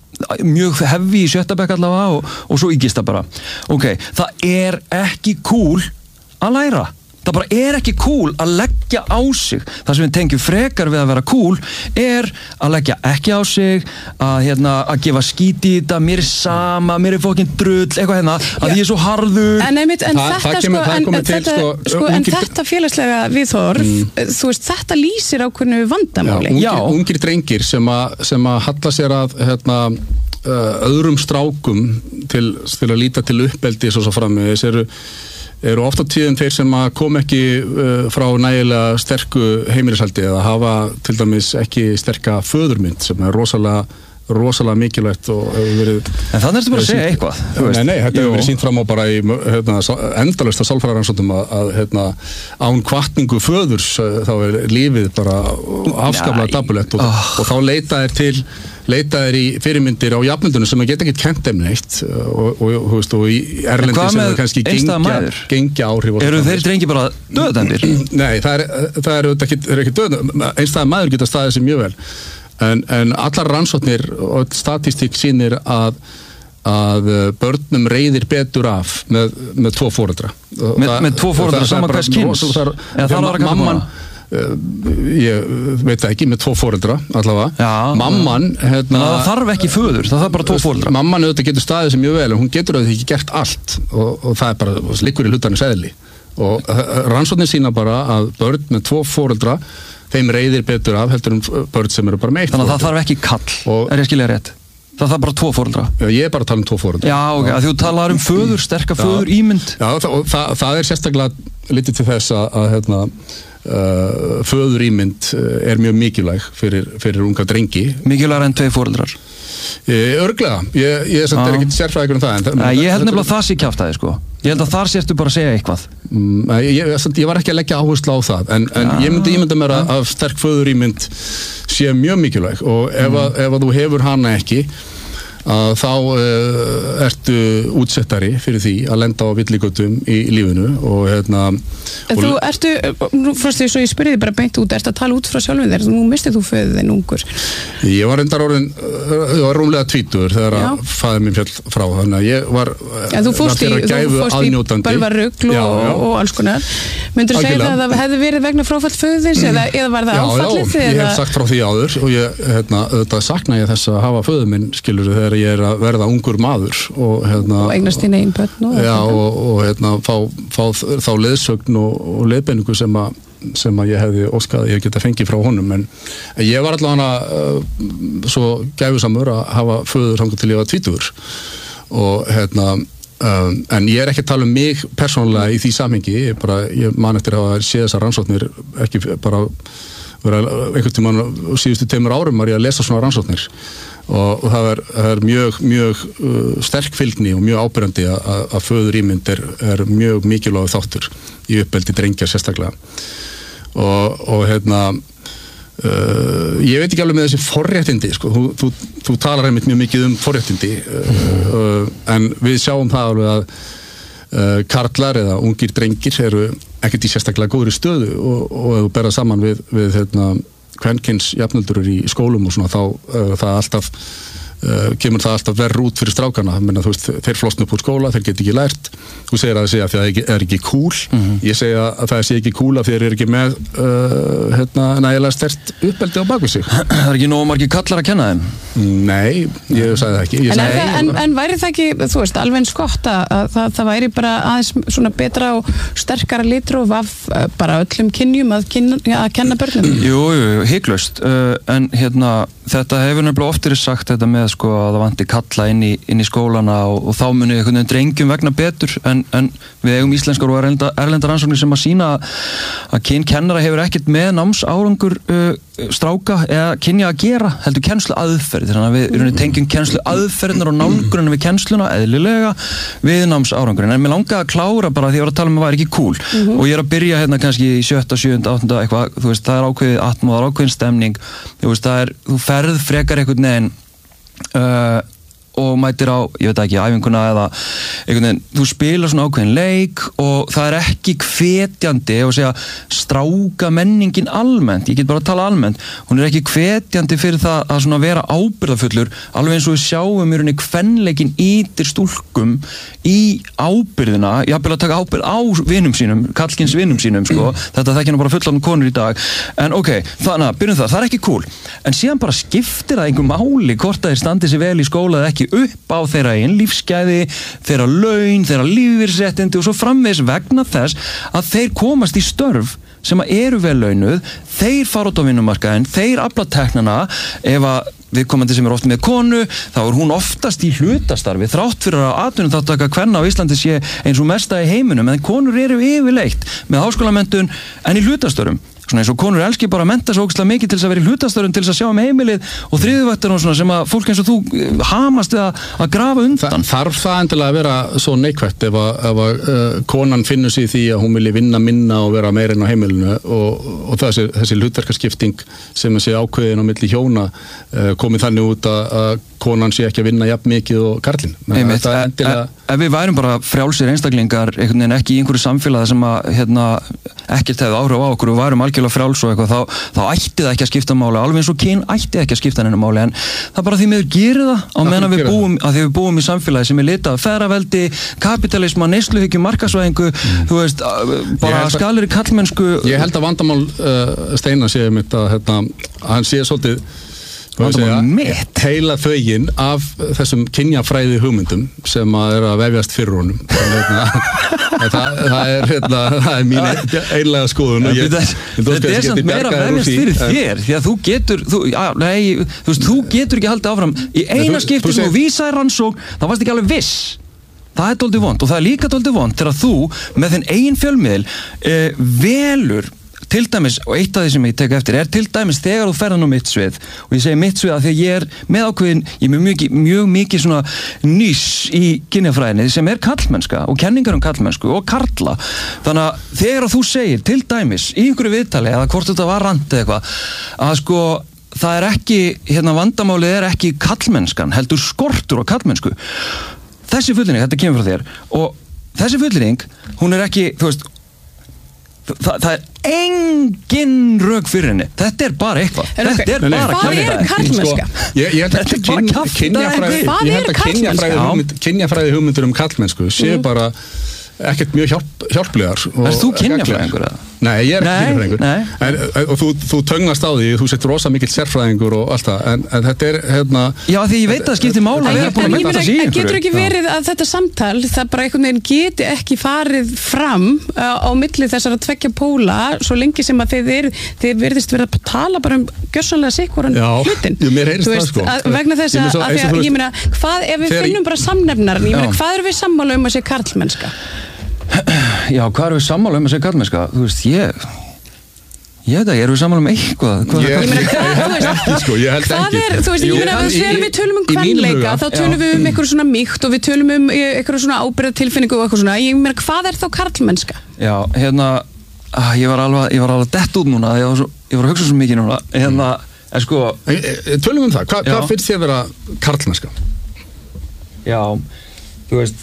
mjög hefði í sjötta bekk allavega og, og svo íkist það bara ok, það er ekki cool að læra það bara er ekki cool að leggja á sig það sem við tengjum frekar við að vera cool er að leggja ekki á sig að, hérna, að gefa skíti í þetta mér er sama, mér er fokkin drull eitthvað hérna, að ég er svo harður en, einmitt, en Þa, þetta kemur, sko, en, til, þetta, sko, sko en ungir, þetta félagslega viðhorf mm. þú veist, þetta lýsir ákveðnu vandamáli já, ungir, ungir drengir sem að sem að halla sér að hérna öðrum strákum til, til að líta til uppeldi svo svo frammi þess eru eru ofta tíðin þeir sem að kom ekki uh, frá nægilega sterku heimilishaldi eða hafa til dæmis ekki sterka föðurmynd sem er rosalega rosalega mikilvægt og hefur verið en þannig ertu bara að segja eitthvað nei, nei, þetta hefur verið sýnt fram á bara í hérna, endalaust að sálfræðaransóknum að, að hérna, án hvatningu föðurs þá er lífið bara afskaplega dapurlegt og, oh. og þá leita er til leitaðir í fyrirmyndir á jafnöldunum sem að geta ekkert kennt þeim neitt og, og, og, og, og í erlendi sem er kannski gengja, gengja áhrif. Eru þeir drengi bara döðdæmdir? Nei, það er, það er, það er ekki döðdæmdir, einstæða maður geta staðið sig mjög vel en, en allar rannsóknir og statistík sýnir að að börnum reyðir betur af með, með tvo foreldra með, með tvo foreldra saman hvers kyns eða það var að mamman uh, ég veit það ekki með tvo foreldra allavega já, mamman hérna, það þarf ekki föður, það þarf bara tvo foreldra mamman auðvitað getur staðið sem mjög vel en hún getur auðvitað ekki gert allt og, og það er bara liggur í hlutarnir seðli og rannsóknir sína bara að börn með tvo foreldra þeim reyðir betur af heldur um börn sem eru bara með eitt þannig að það þarf ekki kall, og, er ég skilja rétt það þarf bara tvo foreldra. Já, ég er bara að tala um tvo foreldra. Já, ok, að þú talar um föður, sterka föður ímynd. Já, það, og það, það er sérstaklega litið til þess að, að hérna, uh, föður ímynd er mjög mikilvæg fyrir, fyrir unga drengi. Mikilvægur en tvei foreldrar? E, örglega, ég, ég er, er ekkert sérfræðigur um það. En, Æ, ég held nefnilega það sé kjáftæði, sko. Ég held að þar sérstu bara að segja eitthvað. Mm, ég, ég, ég var ekki að leggja áherslu á það, en, en ég myndi ímynda mér að, að sterk föður ímynd sé mjög mikilvæg og ef, mm. að, ef að þú hefur hana ekki að þá uh, ertu útsettari fyrir því að lenda á villigötum í lífinu og hérna og þú ertu, nú fórstu því svo ég spurði bara beint út, ertu að tala út frá sjálfum þér nú mistið þú föðið þinn ungur ég var reyndar orðin, ég var rúmlega tvítugur þegar að faðir minn fjall frá þannig að ég var ja, þú fórst í, í bölvarugl og, og alls konar myndur þú segja það að það hefði verið vegna fráfall föðis mm. eða, eða var það já, áfallið já, ég hef sagt frá því áður og ég, hérna, þetta sakna ég þess að hafa föður minn skilur þegar ég er að verða ungur maður og hérna og eignast þín eigin börn og, já, og, og hérna fá, fá þá leiðsögn og, og leiðbeiningu sem að sem að ég hefði óskað að ég geta fengið frá honum en ég var allavega uh, svo gæfusamur að hafa föður þangað til ég var tvítugur og hérna um, en ég er ekki að tala um mig persónulega í því samhengi ég, bara, ég man eftir að hafa séð þessar rannsóknir ekki bara vera einhvern tímann síðustu tveimur árum var ég að lesa svona rannsóknir og, og það er, það er mjög, mjög uh, sterk fylgni og mjög ábyrjandi að, að föður ímynd er, er mjög mikilvægur þáttur í uppeldi drengja sérstaklega og, og hérna uh, ég veit ekki alveg með þessi forréttindi sko. þú, þú, þú talar einmitt mjög mikið um forréttindi uh, uh, en við sjáum það alveg að uh, karlar eða ungir drengir eru ekkert í sérstaklega góðri stöðu og, og ef þú berða saman við, við hérna kvenkyns jafnöldur í skólum og svona þá uh, það alltaf uh, kemur það alltaf verð út fyrir strákana menna, þú veist, þeir flosna upp úr skóla, þeir get ekki lært þú segir að það segja að það er ekki cool mm-hmm. ég segja að það sé ekki cool að þeir eru ekki með uh, hérna, nægilega sterkt uppeldi á bakvið sig Það er ekki nógu margir kallar að kenna þeim? Nei, ég sagði það ekki en, sagði, en, en væri það ekki, þú veist, alveg eins gott að, að það, það væri bara aðeins svona betra og sterkara litróf af bara öllum kynjum að, kynna, að kenna börnum? Jú, jú, hygglust uh, en hérna, þetta hefur nefnilega oft verið sagt þetta með sko að það vanti kalla inn í, inn í skólana og, og þá muni einhvern veginn drengjum vegna betur en, en við eigum íslenskar og erlenda, erlenda rannsóknir sem að sína að kynkennara hefur ekkert með námsárangur uh, stráka eða kynja að gera heldur kennslu aðferð þannig að við mm. tengjum kennslu aðferðnar og nálgunum við kennsluna eðlilega við námsárangurinn en mér langaði að klára bara því að ég var að tala um að það væri ekki cool mm-hmm. og ég er að byrja hérna kannski í sjötta, sjöunda, áttunda eitthvað, þú veist, það er ákveðið atmóð, það er ákveðin stemning þú veist, það er, þú ferð frekar einhvern veginn uh, og mætir á, ég veit ekki, æfinguna eða einhvern veginn, þú spilar svona ákveðin leik og það er ekki hvetjandi og segja stráka menningin almennt, ég get bara að tala almennt hún er ekki hvetjandi fyrir það að svona vera ábyrgðafullur, alveg eins og við sjáum í rauninni kvenleikin ítir stúlkum í ábyrgðina jafnvel að taka ábyrgð á vinum sínum kallkyns vinum sínum, sko, þetta þekkja nú bara fullan konur í dag, en ok þannig að byrjum það, það er ekki cool, en síðan bara skiptir það einhver máli hvort að þeir standi sig vel í skóla eða ekki upp á þeirra einn lífsgæði, þeirra laun, þeirra lífeyrisréttindi og svo framvegis vegna þess að þeir komast í störf sem að eru vel launuð, þeir fara út á vinnumarkaðinn, þeir afla teknana ef að viðkomandi sem er oft með konu, þá er hún oftast í hlutastarfi, þrátt fyrir að atvinnuþátttaka kvenna á Íslandi sé eins og mesta í heiminum, en konur eru yfirleitt með háskólamenntun en í hlutastörfum. svona eins og konur elski bara að mennta svo ógeðslega mikið til þess að vera í hlutastörfum, til þess að sjá um heimilið og þriðjuvaktir og svona sem að fólk eins og þú hamast við að, að grafa undan. Þa, þarf það endilega að vera svo neikvætt ef að, ef að uh, konan finnur sig í því að hún vilji vinna minna og vera meira inn á heimilinu og, og þessi, þessi hlutverkaskipting sem þessi ákveðin á milli hjóna uh, komið þannig út að, að konan sé ekki að vinna jafn mikið og karlinn. Einmitt, endilega... ef, ef við værum bara frjálsir einstaklingar einhvern veginn ekki í einhverju samfélagi sem að hérna, ekkert hefði áhrif á okkur og værum algjörlega frjáls og eitthvað, þá, þá ætti það ekki að skipta máli, alveg eins og kyn ætti ekki að skipta henni máli, en það er bara því miður gerir það á meðan við búum, að því við búum í samfélagi sem er litað feðraveldi, kapitalisma, neysluhyggju, markaðsvæðingu, mm. þú veist, bara skalir í kallmennsku. Ég held að vandamál uh, Steina sé mitt að hérna, hann sé svolítið heila þvegin af þessum kynjafræði hugmyndum sem að er að vefjast fyrir honum það, það er hérna, það er mín einlega skoðun og ég, þetta er samt meira að vefjast fyrir þér því að þú getur þú, já, nei, þú, veist, þú getur ekki haldið áfram í eina skipti sem þú vísaði rannsókn þá varst ekki alveg viss. Það er dálítið vont og það er líka dálítið vont þegar þú með þinn eigin fjölmiðil eh, velur til dæmis, og eitt af því sem ég tek eftir er til dæmis þegar þú ferðan á mitt svið og ég segi mitt svið að því að ég er með ákveðin ég er mjög, mjög mikið svona nýs í kynjafræðinni sem er karlmennska og kenningar um karlmennsku og karla þannig að þegar þú segir til dæmis í einhverju viðtali eða hvort þetta var rand eða eitthvað að sko það er ekki, hérna vandamálið er ekki karlmennskan, heldur skortur á karlmennsku þessi fullyrðing, þetta kemur frá þér og þessi fullyrðing, hún er ekki, þú veist Þa, það er engin rök fyrir henni þetta er bara eitthvað þetta er bara hvað er karlmennska? Ég held að kynjafræði kynjafræði hugmyndur um karlmennsku séu bara ekkert mjög hjálp, hjálplegar. Er þú kynjafræðingur eða? Nei, ég er ekki kynjafræðingur og þú, þú töngast á því, þú sett rosa mikill sérfræðingur og allt það, en, en þetta er hérna... Já, því ég veit að það skiptir máli að vera búin að metta það síðan. En getur ekki verið að þetta samtal, það bara einhvern veginn geti ekki farið fram á milli þessara tveggja póla, svo lengi sem að þeir eru, þeir verðist verið að tala bara um gjörsamlega sikkuran hlutin. Já, mér heyrist það sko. Vegna þess að, að því að, ég meina, hvað ef við finnum bara samnefnaran, ég meina, hvað erum við sammála um að sé karlmennska? Já, hvað erum við sammála um að segja karlmennska? Þú veist, ég ég veit að ég er við sammála um eitthvað hvað ég, ég meina, hvað, þú veist, ekki, sko, ég held hvað ekki er, þú veist, ég meina, þegar við tölum um kvenleika, þá tölum við um eitthvað svona mýkt og við tölum um eitthvað svona ábyrgðartilfinningu og eitthvað svona, ég meina, hvað er þá karlmennska? Já, hérna, að, ég var alveg ég var alveg dett út núna, ég var, svo, ég var að hugsa svo mikið núna, hérna, en sko tölum um það, Hva, hvað finnst þér vera karlmennska? Já, þú veist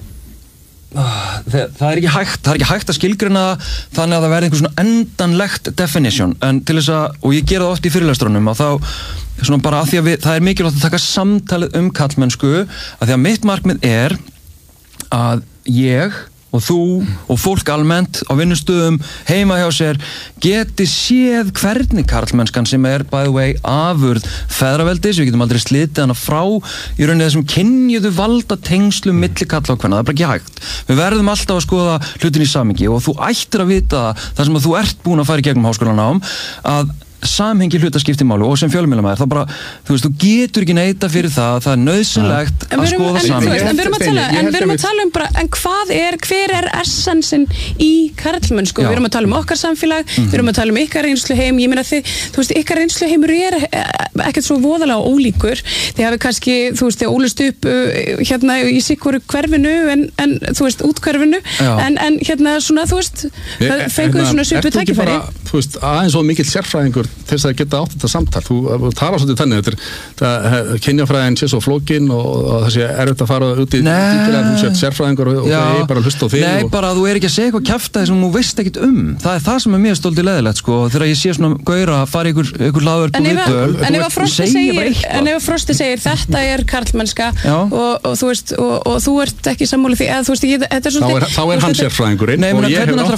Það, það er ekki hægt það er ekki hægt að skilgreina þannig að það verði einhver svona endanlegt definition en til þess að, og ég gera það oft í fyrirlestrunum og þá, svona bara að því að við, það er mikilvægt að taka samtalið um karlmennsku að því að mitt markmið er að ég og þú og fólk almennt á vinnustöðum heima hjá sér geti séð hvernig karlmennskan sem er by the way afurð feðraveldis, við getum aldrei slitið hana frá í rauninni þessum kynjuðu valda tengslum milli karla og kvenna, það er bara ekki hægt við verðum alltaf að skoða hlutin í samhengi og þú ættir að vita það sem að þú ert búin að fara í gegnum háskólanám að samhengi hlutaskipti máli og sem fjölmiðlamaður það bara, þú veist, þú getur ekki neita fyrir það það er nauðsynlegt að skoða samhengi en við erum að tala, en við erum að tala um bara, en hvað er, hver er essensin í karlmennsku, við erum að tala um okkar samfélag, mm-hmm. við erum að tala um ykkar reynsluheim, ég meina þið, þú veist, ykkar reynsluheimur er ekkert svo voðalega ólíkur, þið hafi kannski þú veist, þið ólust upp hérna í sikkoru hverfinu, en, en þú veist útkverfinu, en, en hérna svona, þú veist, fenguðu svona svipuð tækifæri. Þú veist, aðeins og mikill sérfræðingur til þess að geta átt þetta samtal þú, þú tala svolítið þannig þetta er kynjafræðin sé svo flókin og, og það sé erfitt að fara út í títilega þú sé sérfræðingur og, og það er bara að hlusta á þig Nei, og... bara þú er ekki að segja eitthvað kjaftaði sem þú veist ekkit um það er það sem er mjög stoltið leðilegt sko þegar ég sé svona gauðra að fara ykkur, ykkur laðvörp og viðböl En ef að Frosti segir þetta er karlmennska og, og þú veist og, og þú ert ekki sammála því eða þú veist ég, þetta er svolítið Þá er hann sérfræðingurinn og ég hefur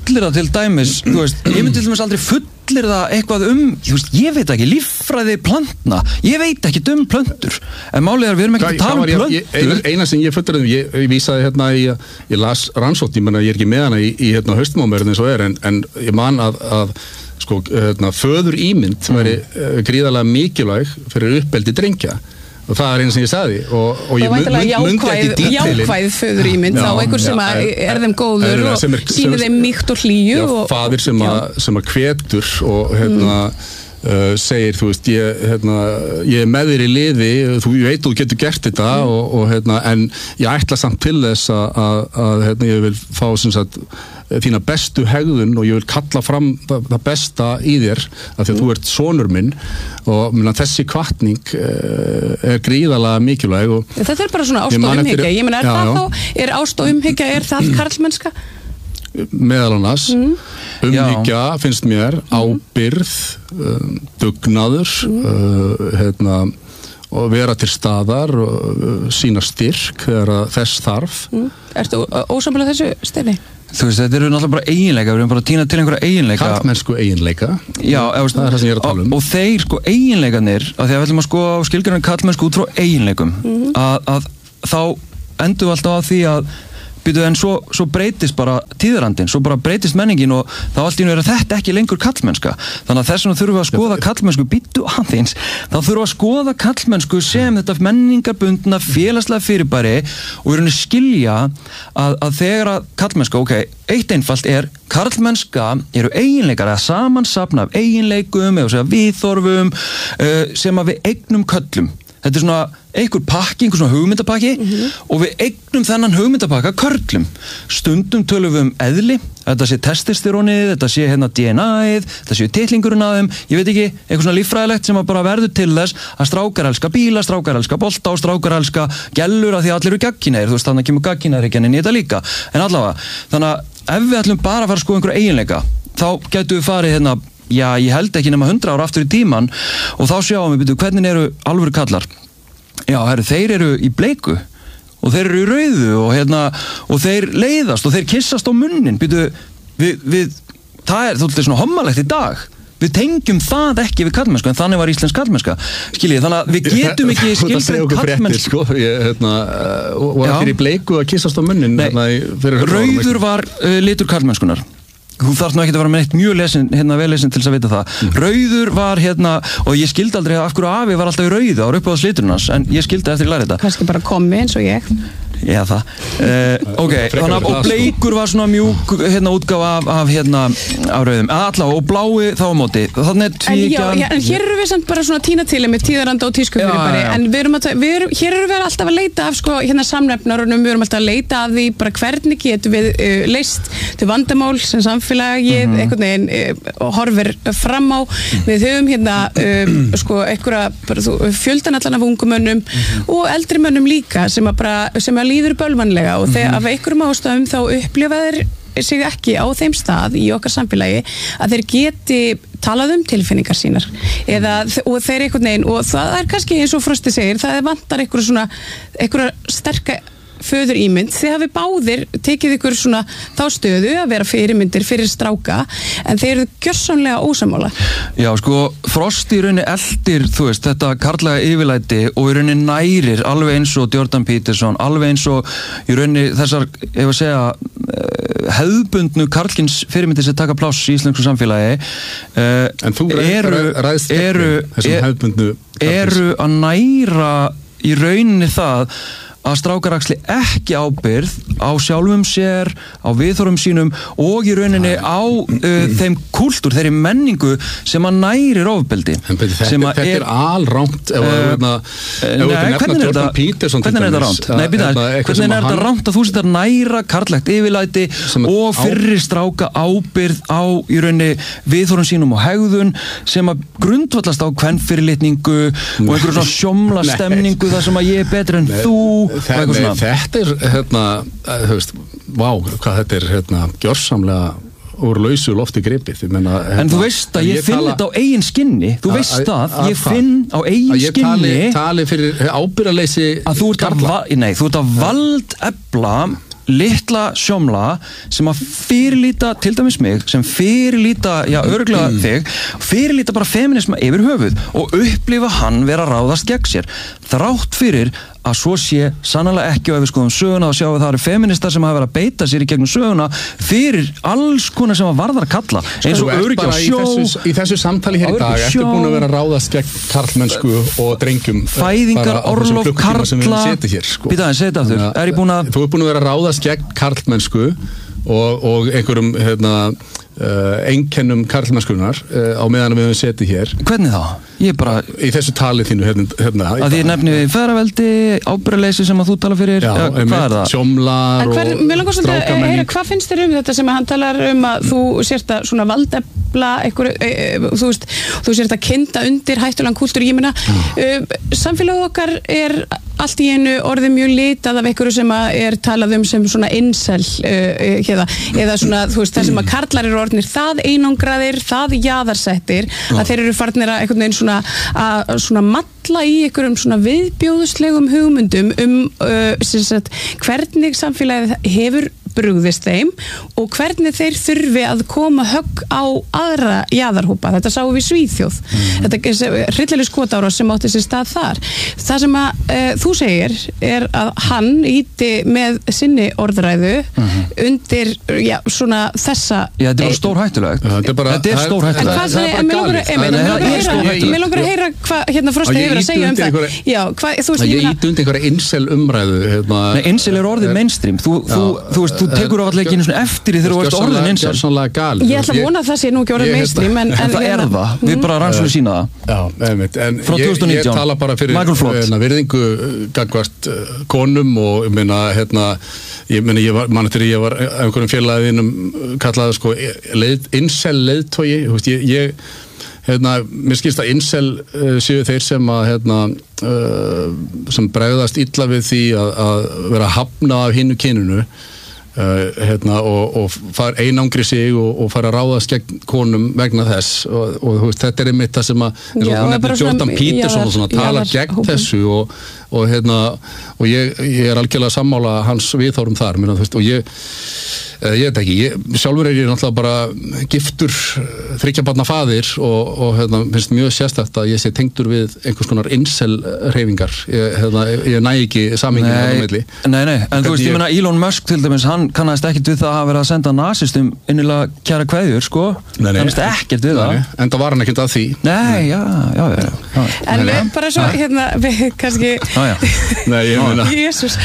átt fullir það eitthvað um, ég, veist, ég veit ekki, líffræði plantna, ég veit ekki um plöntur, en málið er við erum ekki að tala um plöntur. Eina, eina sem ég fullir um, ég, ég vísaði hérna í, ég las rannsókn, ég menna ég er ekki með hana í, í hérna haustmámerðin eins og er, en, en ég man að, að sko, hérna, föður ímynd væri mm. gríðarlega mikilvæg fyrir uppeldi drengja, og það er eins sem ég sagði og, og ég mundi ekki dítilin jákvæð föður ímynd þá einhver sem að er þeim góður og sýnir þeim mýkt og hlýju já, og, faðir sem að, sem að hvetur og hérna mm. uh, segir, þú veist, ég, hérna, ég er með þér í liði, þú ég veit þú getur gert þetta mm. og, og hérna, en ég ætla samt til þess að, að, að hérna, ég vil fá sem sagt þína bestu hegðun og ég vil kalla fram það, það besta í þér af því að mm. þú ert sonur minn og myrna, þessi hvatning uh, er gríðalega mikilvæg og þetta er bara svona ást og umhyggja ég meina, er já, það já. þá, er ást og umhyggja er það karlmennska? Meðal annars mm. umhyggja finnst mér ábyrgð um, dugnaður mm. uh, hérna og vera til staðar og sína styrk þegar þess þarf mm. Ertu ósamlega þessu Steini? Þú veist, þetta eru náttúrulega bara eiginleika, við erum bara að týna til einhverja eiginleika. Karlmennsku eiginleika. Já, það er það sem ég er að tala um. Og, og þeir sko eiginleikarnir, af því að við ætlum að sko skilgreina karlmennsku út frá eiginleikum, mm-hmm. að, að þá endum við alltaf að því að býtu en svo, svo breytist bara tíðarandinn, svo bara breytist menningin og þá allt í einu er þetta ekki lengur karlmennska. Þannig að þess vegna þurfum við að skoða karlmennsku býtu aðeins, þá þurfum við að skoða karlmennsku sem þetta menningarbundna félagslega fyrirbæri og við erum að skilja að, að þegar að karlmennska, ok, eitt einfalt er karlmennska eru eiginleikar eða samansapna af eiginleikum eða viðþorfum uh, sem að við eignum köllum. Þetta er svona einhver pakki, einhver svona hugmyndapakki mm-hmm. og við eignum þennan hugmyndapakka körlum. Stundum tölum við um eðli, þetta sé testosterónið, þetta sé hérna D N A-ið, þetta sé titlingurinn að þeim, ég veit ekki, eitthvað svona líffræðilegt sem að bara verður til þess að strákar elska bíla, strákar elska bolta og strákar elska gellur að því allir eru gagginæðir, þú veist þannig að kemur gagginæðir inn í þetta líka. En allavega, þannig að ef við ætlum bara að fara að skoða einhverja eiginleika, þá getum við farið hérna, já, ég held ekki nema hundra ára aftur í tíman og þá sjáum við, byrju, hvernig eru alvöru kallar? Já, herru, þeir eru í bleiku og þeir eru í rauðu og hérna, og þeir leiðast og þeir kissast á munnin, byrju, við, við, það er þóttið svona hommalegt í dag. Við tengjum það ekki við karlmennska, en þannig var íslensk karlmennska. Skiljið, þannig að við getum ekki skilgreint karlmennsku. Sko, ég, hérna, og var þeir í bleiku að kissast á munnin? Nei, hérna, rauður var uh, litur karlmennskunar. Þú þarf nú ekki að vera með eitt mjög lesin, hérna vel lesin til þess að vita það. Mm. Rauður var hérna, og ég skildi aldrei af hverju afi var alltaf í rauðu á uppáðsliturnas, en ég skildi eftir að læra þetta. Kannski bara komi eins og ég. Já, það. Uh, ok, þannig að, og bleikur var svona mjúk, hérna, útgáfa af, af hérna, af rauðum. Alla, og blái þá á móti. Þannig er tvíkjan... En já, en hér eru við samt bara svona tína til með tíðaranda og tískufyrirbæri, en við erum að, við erum, hér eru við alltaf að leita af, sko, hérna samnefnarunum, við erum alltaf að leita af því, bara hvernig getum við uh, leist til vandamál sem samfélagið, mm-hmm. einhvern veginn uh, horfir fram á. Mm-hmm. Við höfum hérna, uh, sko, einhverja fjöldanallan af ungumönnum mm-hmm. og eldri mönnum líka sem að bara, sem að líður bölvanlega og þegar mm-hmm. af einhverjum ástæðum þá upplifa þeir sig ekki á þeim stað í okkar samfélagi að þeir geti talað um tilfinningar sínar eða, og þeir einhvern veginn og það er kannski eins og Frosti segir, það vantar einhverja svona einhverja sterka föður ímynd, þið hafi báðir tekið ykkur svona þá stöðu að vera fyrirmyndir fyrir stráka, en þeir eru gjörsamlega ósamála. Já, sko Frost í rauninni eldir, þú veist, þetta karllega yfirlæti og í rauninni nærir alveg eins og Jordan Peterson, alveg eins og í rauninni þessar, ef að segja hefðbundnu karlkins fyrirmyndir sem taka pláss í íslensku samfélagi uh, en þú eru, ræðst eru, þessum hefðbundnu eru að næra í rauninni það að strákar axli ekki ábyrgð á sjálfum sér, á viðþorfum sínum og í rauninni á uh, þeim kúltúr, þeirri menningu sem að nærir ofbeldi. En beti, þetta, þetta er, er alrangt ef við nefna Jordan Peterson hvernig er þetta rangt? Nei, býta, hvernig er þetta rangt að þú setur næra karlegt yfirlæti og fyrri stráka ábyrgð á í rauninni viðþorfum sínum og hegðun sem að grundvallast á kvenfyrirlitningu og einhverjum svona sjómla stemningu þar sem að ég er betur en þú. Þe, nei, þetta er hérna, þú veist, vá, hvað þetta er hérna, gjörsamlega úr lausu lofti gripið. Meina, hérna, en þú veist að ég, ég finn tala, þetta á eigin skinni, þú a, veist það, ég finn á eigin ég skinni að ég tali fyrir ábyrgðarleysi að þú ert að, nei, þú ert að valdefla litla sjómla sem að fyrirlíta til dæmis mig, sem fyrirlíta já, örgulega mm. þig, fyrirlíta bara feminisma yfir höfuð og upplifa hann vera að ráðast gegn sér, þrátt fyrir að svo sé sannlega ekki og ef við skoðum söguna þá sjáum við það eru feministar sem hafa verið að beita sér í gegnum söguna fyrir alls konar sem að varðar að kalla eins og öryggi á sjó í þessu, í þessu samtali hér í dag ertu búin að vera að ráðast gegn karlmennsku og drengjum fæðingar, orlof, karla sko. Býta aðeins, segð þetta aftur er ég búin að þú er búin að vera að ráðast gegn karlmennsku og, og einhverjum hérna, uh, einkennum karlmennskunar uh, á meðan við höfum setið hér hvernig þá? Ég bara í þessu tali þínu hérna, hérna að því nefni við feðraveldi, ábyrgðarleysi sem að þú tala fyrir já, ja, hvað er það? Sjómlar hver, og strákamenning hvað finnst þér um þetta sem hann talar um að þú sért að svona valdefla einhver, e, e, þú veist, þú sért að kynda undir hættulegan kúltúr, ég meina mm. uh, samfélag okkar er allt í einu orðið mjög litað af einhverju sem að er talað um sem svona incel uh, eða, eða svona þú veist það sem að karlar eru orðnir það einangraðir, það jaðarsettir mm. að þeir eru farnir að einhvern veginn svona að svona matla í einhverjum svona viðbjóðuslegum hugmyndum um uh, sem sagt, hvernig samfélagið hefur brugðist þeim og hvernig þeir þurfi að koma högg á aðra jaðarhópa. Þetta sáum við í Svíþjóð. Mm. Þetta er hryllileg skotára sem átti sér stað þar. Það sem að e, þú segir er að hann íti með sinni orðræðu mm-hmm. undir já, svona þessa Já, þetta er stór hættulegt. Þetta er, bara, þetta er stór hættulegt. En hvað segir, mér langar að heyra hvað hérna Frosti hefur að segja um það. Já, hvað, þú veist, ég íti undir einhverja incel umræðu. Hérna, Nei, incel er orðið mainstream. Þú, þú, þú veist, þú tekur á allir ekki einu svona eftir í þegar þú ert orðin eins ég ætla að vona að það sé nú ekki orðin mainstream en, en það er það, við bara rannsóðum sína það já, einmitt, en frá ég, twenty nineteen ég tala bara fyrir virðingu gagvart konum og ég meina hérna ég meina ég var, mann eftir ég var einhverjum félagðinum kallaði sko leið, incel leiðtogi ég, ég hérna, mér skilst að incel uh, séu þeir sem að hérna, uh, sem bregðast illa við því að, að vera hafna af hinnu kyninu Uh, hérna, og, og far einangri sig og, og fara að ráðast gegn konum vegna þess og, og veist, þetta er einmitt það sem að Jordan Peterson og svona talar gegn hópum. Þessu og, og, hérna, og ég, ég er algjörlega sammála hans viðhorfum þar minna, veist, og ég ég veit ekki, ég, sjálfur er ég náttúrulega bara giftur þriggja barna faðir og, og hérna, finnst mjög sérstætt að ég sé tengdur við einhvers konar incel-hreyfingar ég, hérna, ég næ ekki samhenginu á milli. Nei, nei, en þú veist, ég meina Elon Musk til dæmis, hann kannast ekkert við það að vera að senda nazistum innilega kæra kveðjur, sko nei, nei, kannast ekkert við nei, það en það var hann ekkert að því Nei, já, já, já, já. En nei, við bara svo, hérna, við kannski Nei, ég meina Jésús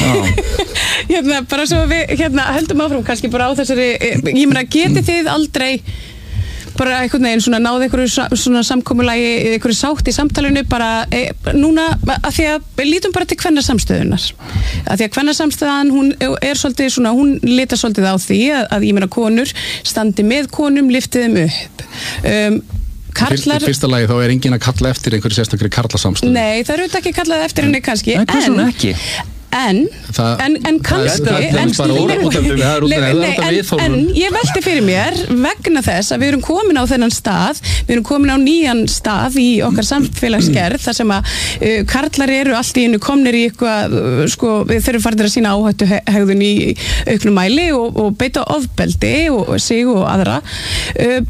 Hérna, bara svo við, hérna, höldum áfram kannski bara á þessari, ég meina, getið þið aldrei bara einhvern veginn svona náði einhverju svona samkomulagi einhverju sátt í samtalinu bara e, núna að því að lítum bara til kvennarsamstöðunar að því að kvennarsamstöðan hún er svolítið svona hún litar svolítið á því að, að ég meina konur standi með konum lyfti þeim upp um, Karlar... Í fyrsta lagi þá er enginn að kalla eftir einhverju sérstakri karlasamstöðu Nei, það eru þetta ekki kallað eftir henni kannski Nei, hvers vegna ekki? En, það, en, en kannski það er, en, bara út, út, út, út, en, en ég velti fyrir mér vegna þess að við erum komin á þennan stað við erum komin á nýjan stað í okkar samfélagsgerð þar sem að uh, karlar eru allt í einu komnir í eitthvað uh, sko, þeir eru farin að sína áhættu hegðun í auknum mæli og, og beita ofbeldi og sig og aðra uh,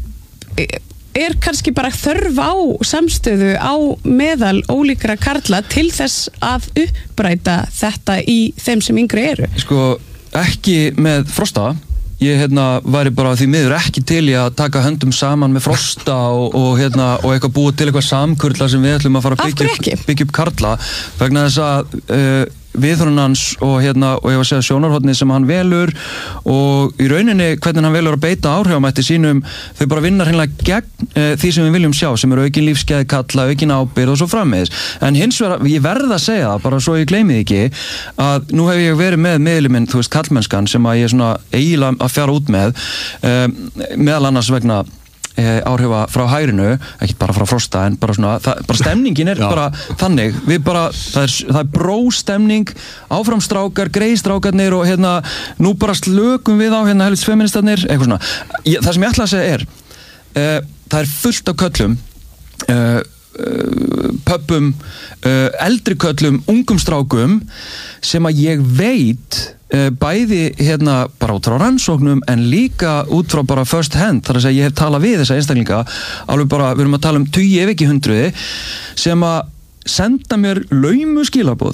er kannski bara þörf á samstöðu á meðal ólíkra karla til þess að uppræta þetta í þeim sem yngri eru? Sko, ekki með Frosta ég hérna væri bara því miður ekki til í að taka höndum saman með Frosta og, og hérna og eitthvað búið til eitthvað samkurla sem við ætlum að fara að byggja upp, byggja upp karla vegna þess að uh, viðhorfinn hans og hérna og ég var að segja sjónarhornið sem hann velur og í rauninni hvernig hann velur að beita áhrifamætti sínum þau bara vinna hreinlega gegn uh, því sem við viljum sjá sem eru aukin lífsgæði kalla, aukin ábyrgð og svo frammiðis en hins vegar, ég verð að segja það bara svo ég gleymi því ekki að nú hef ég verið með miðluminn, þú veist kallmennskan sem að ég er svona eiginlega að fjara út með uh, meðal annars vegna áhrifa frá hærinu, ekki bara frá Frosta en bara svona, það, bara stemningin er bara þannig, við bara, það er, það er bróstemning, áframstrákar greiðstrákarnir og hérna nú bara slökum við á hérna helvits feministarnir eitthvað svona, ég, það sem ég ætla að segja er uh, það er fullt af köllum uh, uh, pöppum uh, eldri köllum, ungum strákum sem að ég veit bæði hérna bara út frá rannsóknum en líka út frá bara first hand þar að segja ég hef talað við þessa einstaklinga alveg bara, við erum að tala um tugi ef ekki hundruði sem að senda mér laumu skilaboð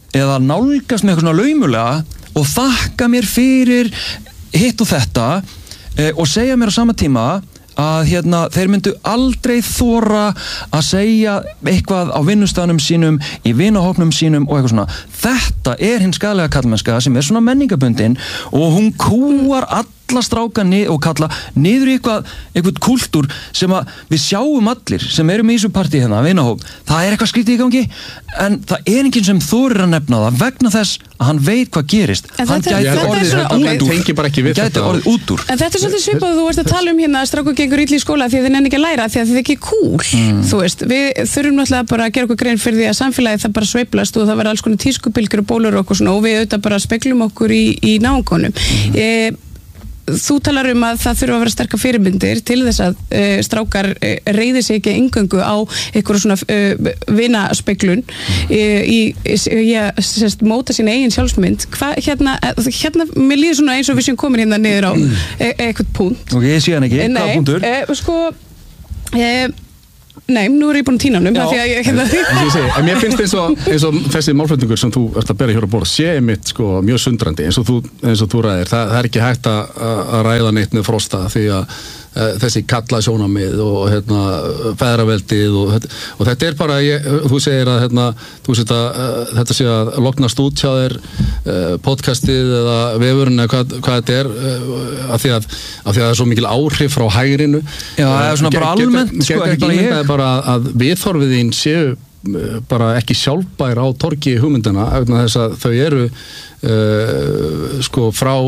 eða nálgast með eitthvað svona laumulega og þakka mér fyrir hitt og þetta e, og segja mér á sama tíma að hérna, þeir myndu aldrei þora að segja eitthvað á vinnustaðnum sínum, í vinahóknum sínum og eitthvað svona. Þetta er hinn skaðlega kallmennska sem er svona menningabundin og hún kúar alla stráka nið og kalla niður í eitthvað, eitthvað kultúr sem að við sjáum allir sem erum í þessu partí hérna, vinahók. Það er eitthvað skrítið í gangi en það er enginn sem þorir að nefna það vegna þess að hann veit hvað gerist. En hann þetta er- gæti þetta er orðið svo- út úr. Hann tengir bara ekki við Hann gæti þetta. orðið út úr. En þetta er svolítið svipað að þú varst að tala um hérna að strákur gengur illa í skóla því að þið nenni ekki að læra því að þið er ekki cool, þú veist, við þurfum náttúrulega bara að gera okkur grein fyrir því að samfélagið það bara sveiflast og það verða alls konar tískubylgjur og bólur og okkur svona og við auðvitað bara speglum okkur í, í náungunum. E, þú talar um að það þurfa að vera sterkar fyrirmyndir til þess að e, strákar e, reiði sig ekki eingöngu á einhverju svona e, vinaspeglun e, í, í að sérst, móta sína eigin sjálfsmynd. Hvað hérna, hérna, mér líður svona eins og við séum komin hérna niður á e, eitthvað punkt. Ok, ég sé hann ekki. Hvað punktur? Nei, e, sko e, Nei, nú er ég búin að týna honum af því að ég hérna Eins og ég segi, en mér finnst eins og, eins og þessi málflutningur sem þú ert að bera hér á borð sé einmitt sko mjög sundrandi eins og þú, eins og þú ræðir, það, það er ekki hægt að, að ræða neitt með Frosta því að uh, þessi kalla sjónamið og hérna feðraveldið og, og þetta er bara, ég, þú segir að hérna, þú segir að uh, þetta sé að lognast út hjá þér uh, podcastið eða vefurinn eða hvað, hvað þetta er uh, af því að, af því að það er svo mikil áhrif frá hægrinu. Já, það er svona bara almennt, sko, ekki bara ég. Bara að viðhorfið þín séu bara ekki sjálfbær á torgi hugmyndina vegna þess að þau eru uh, sko frá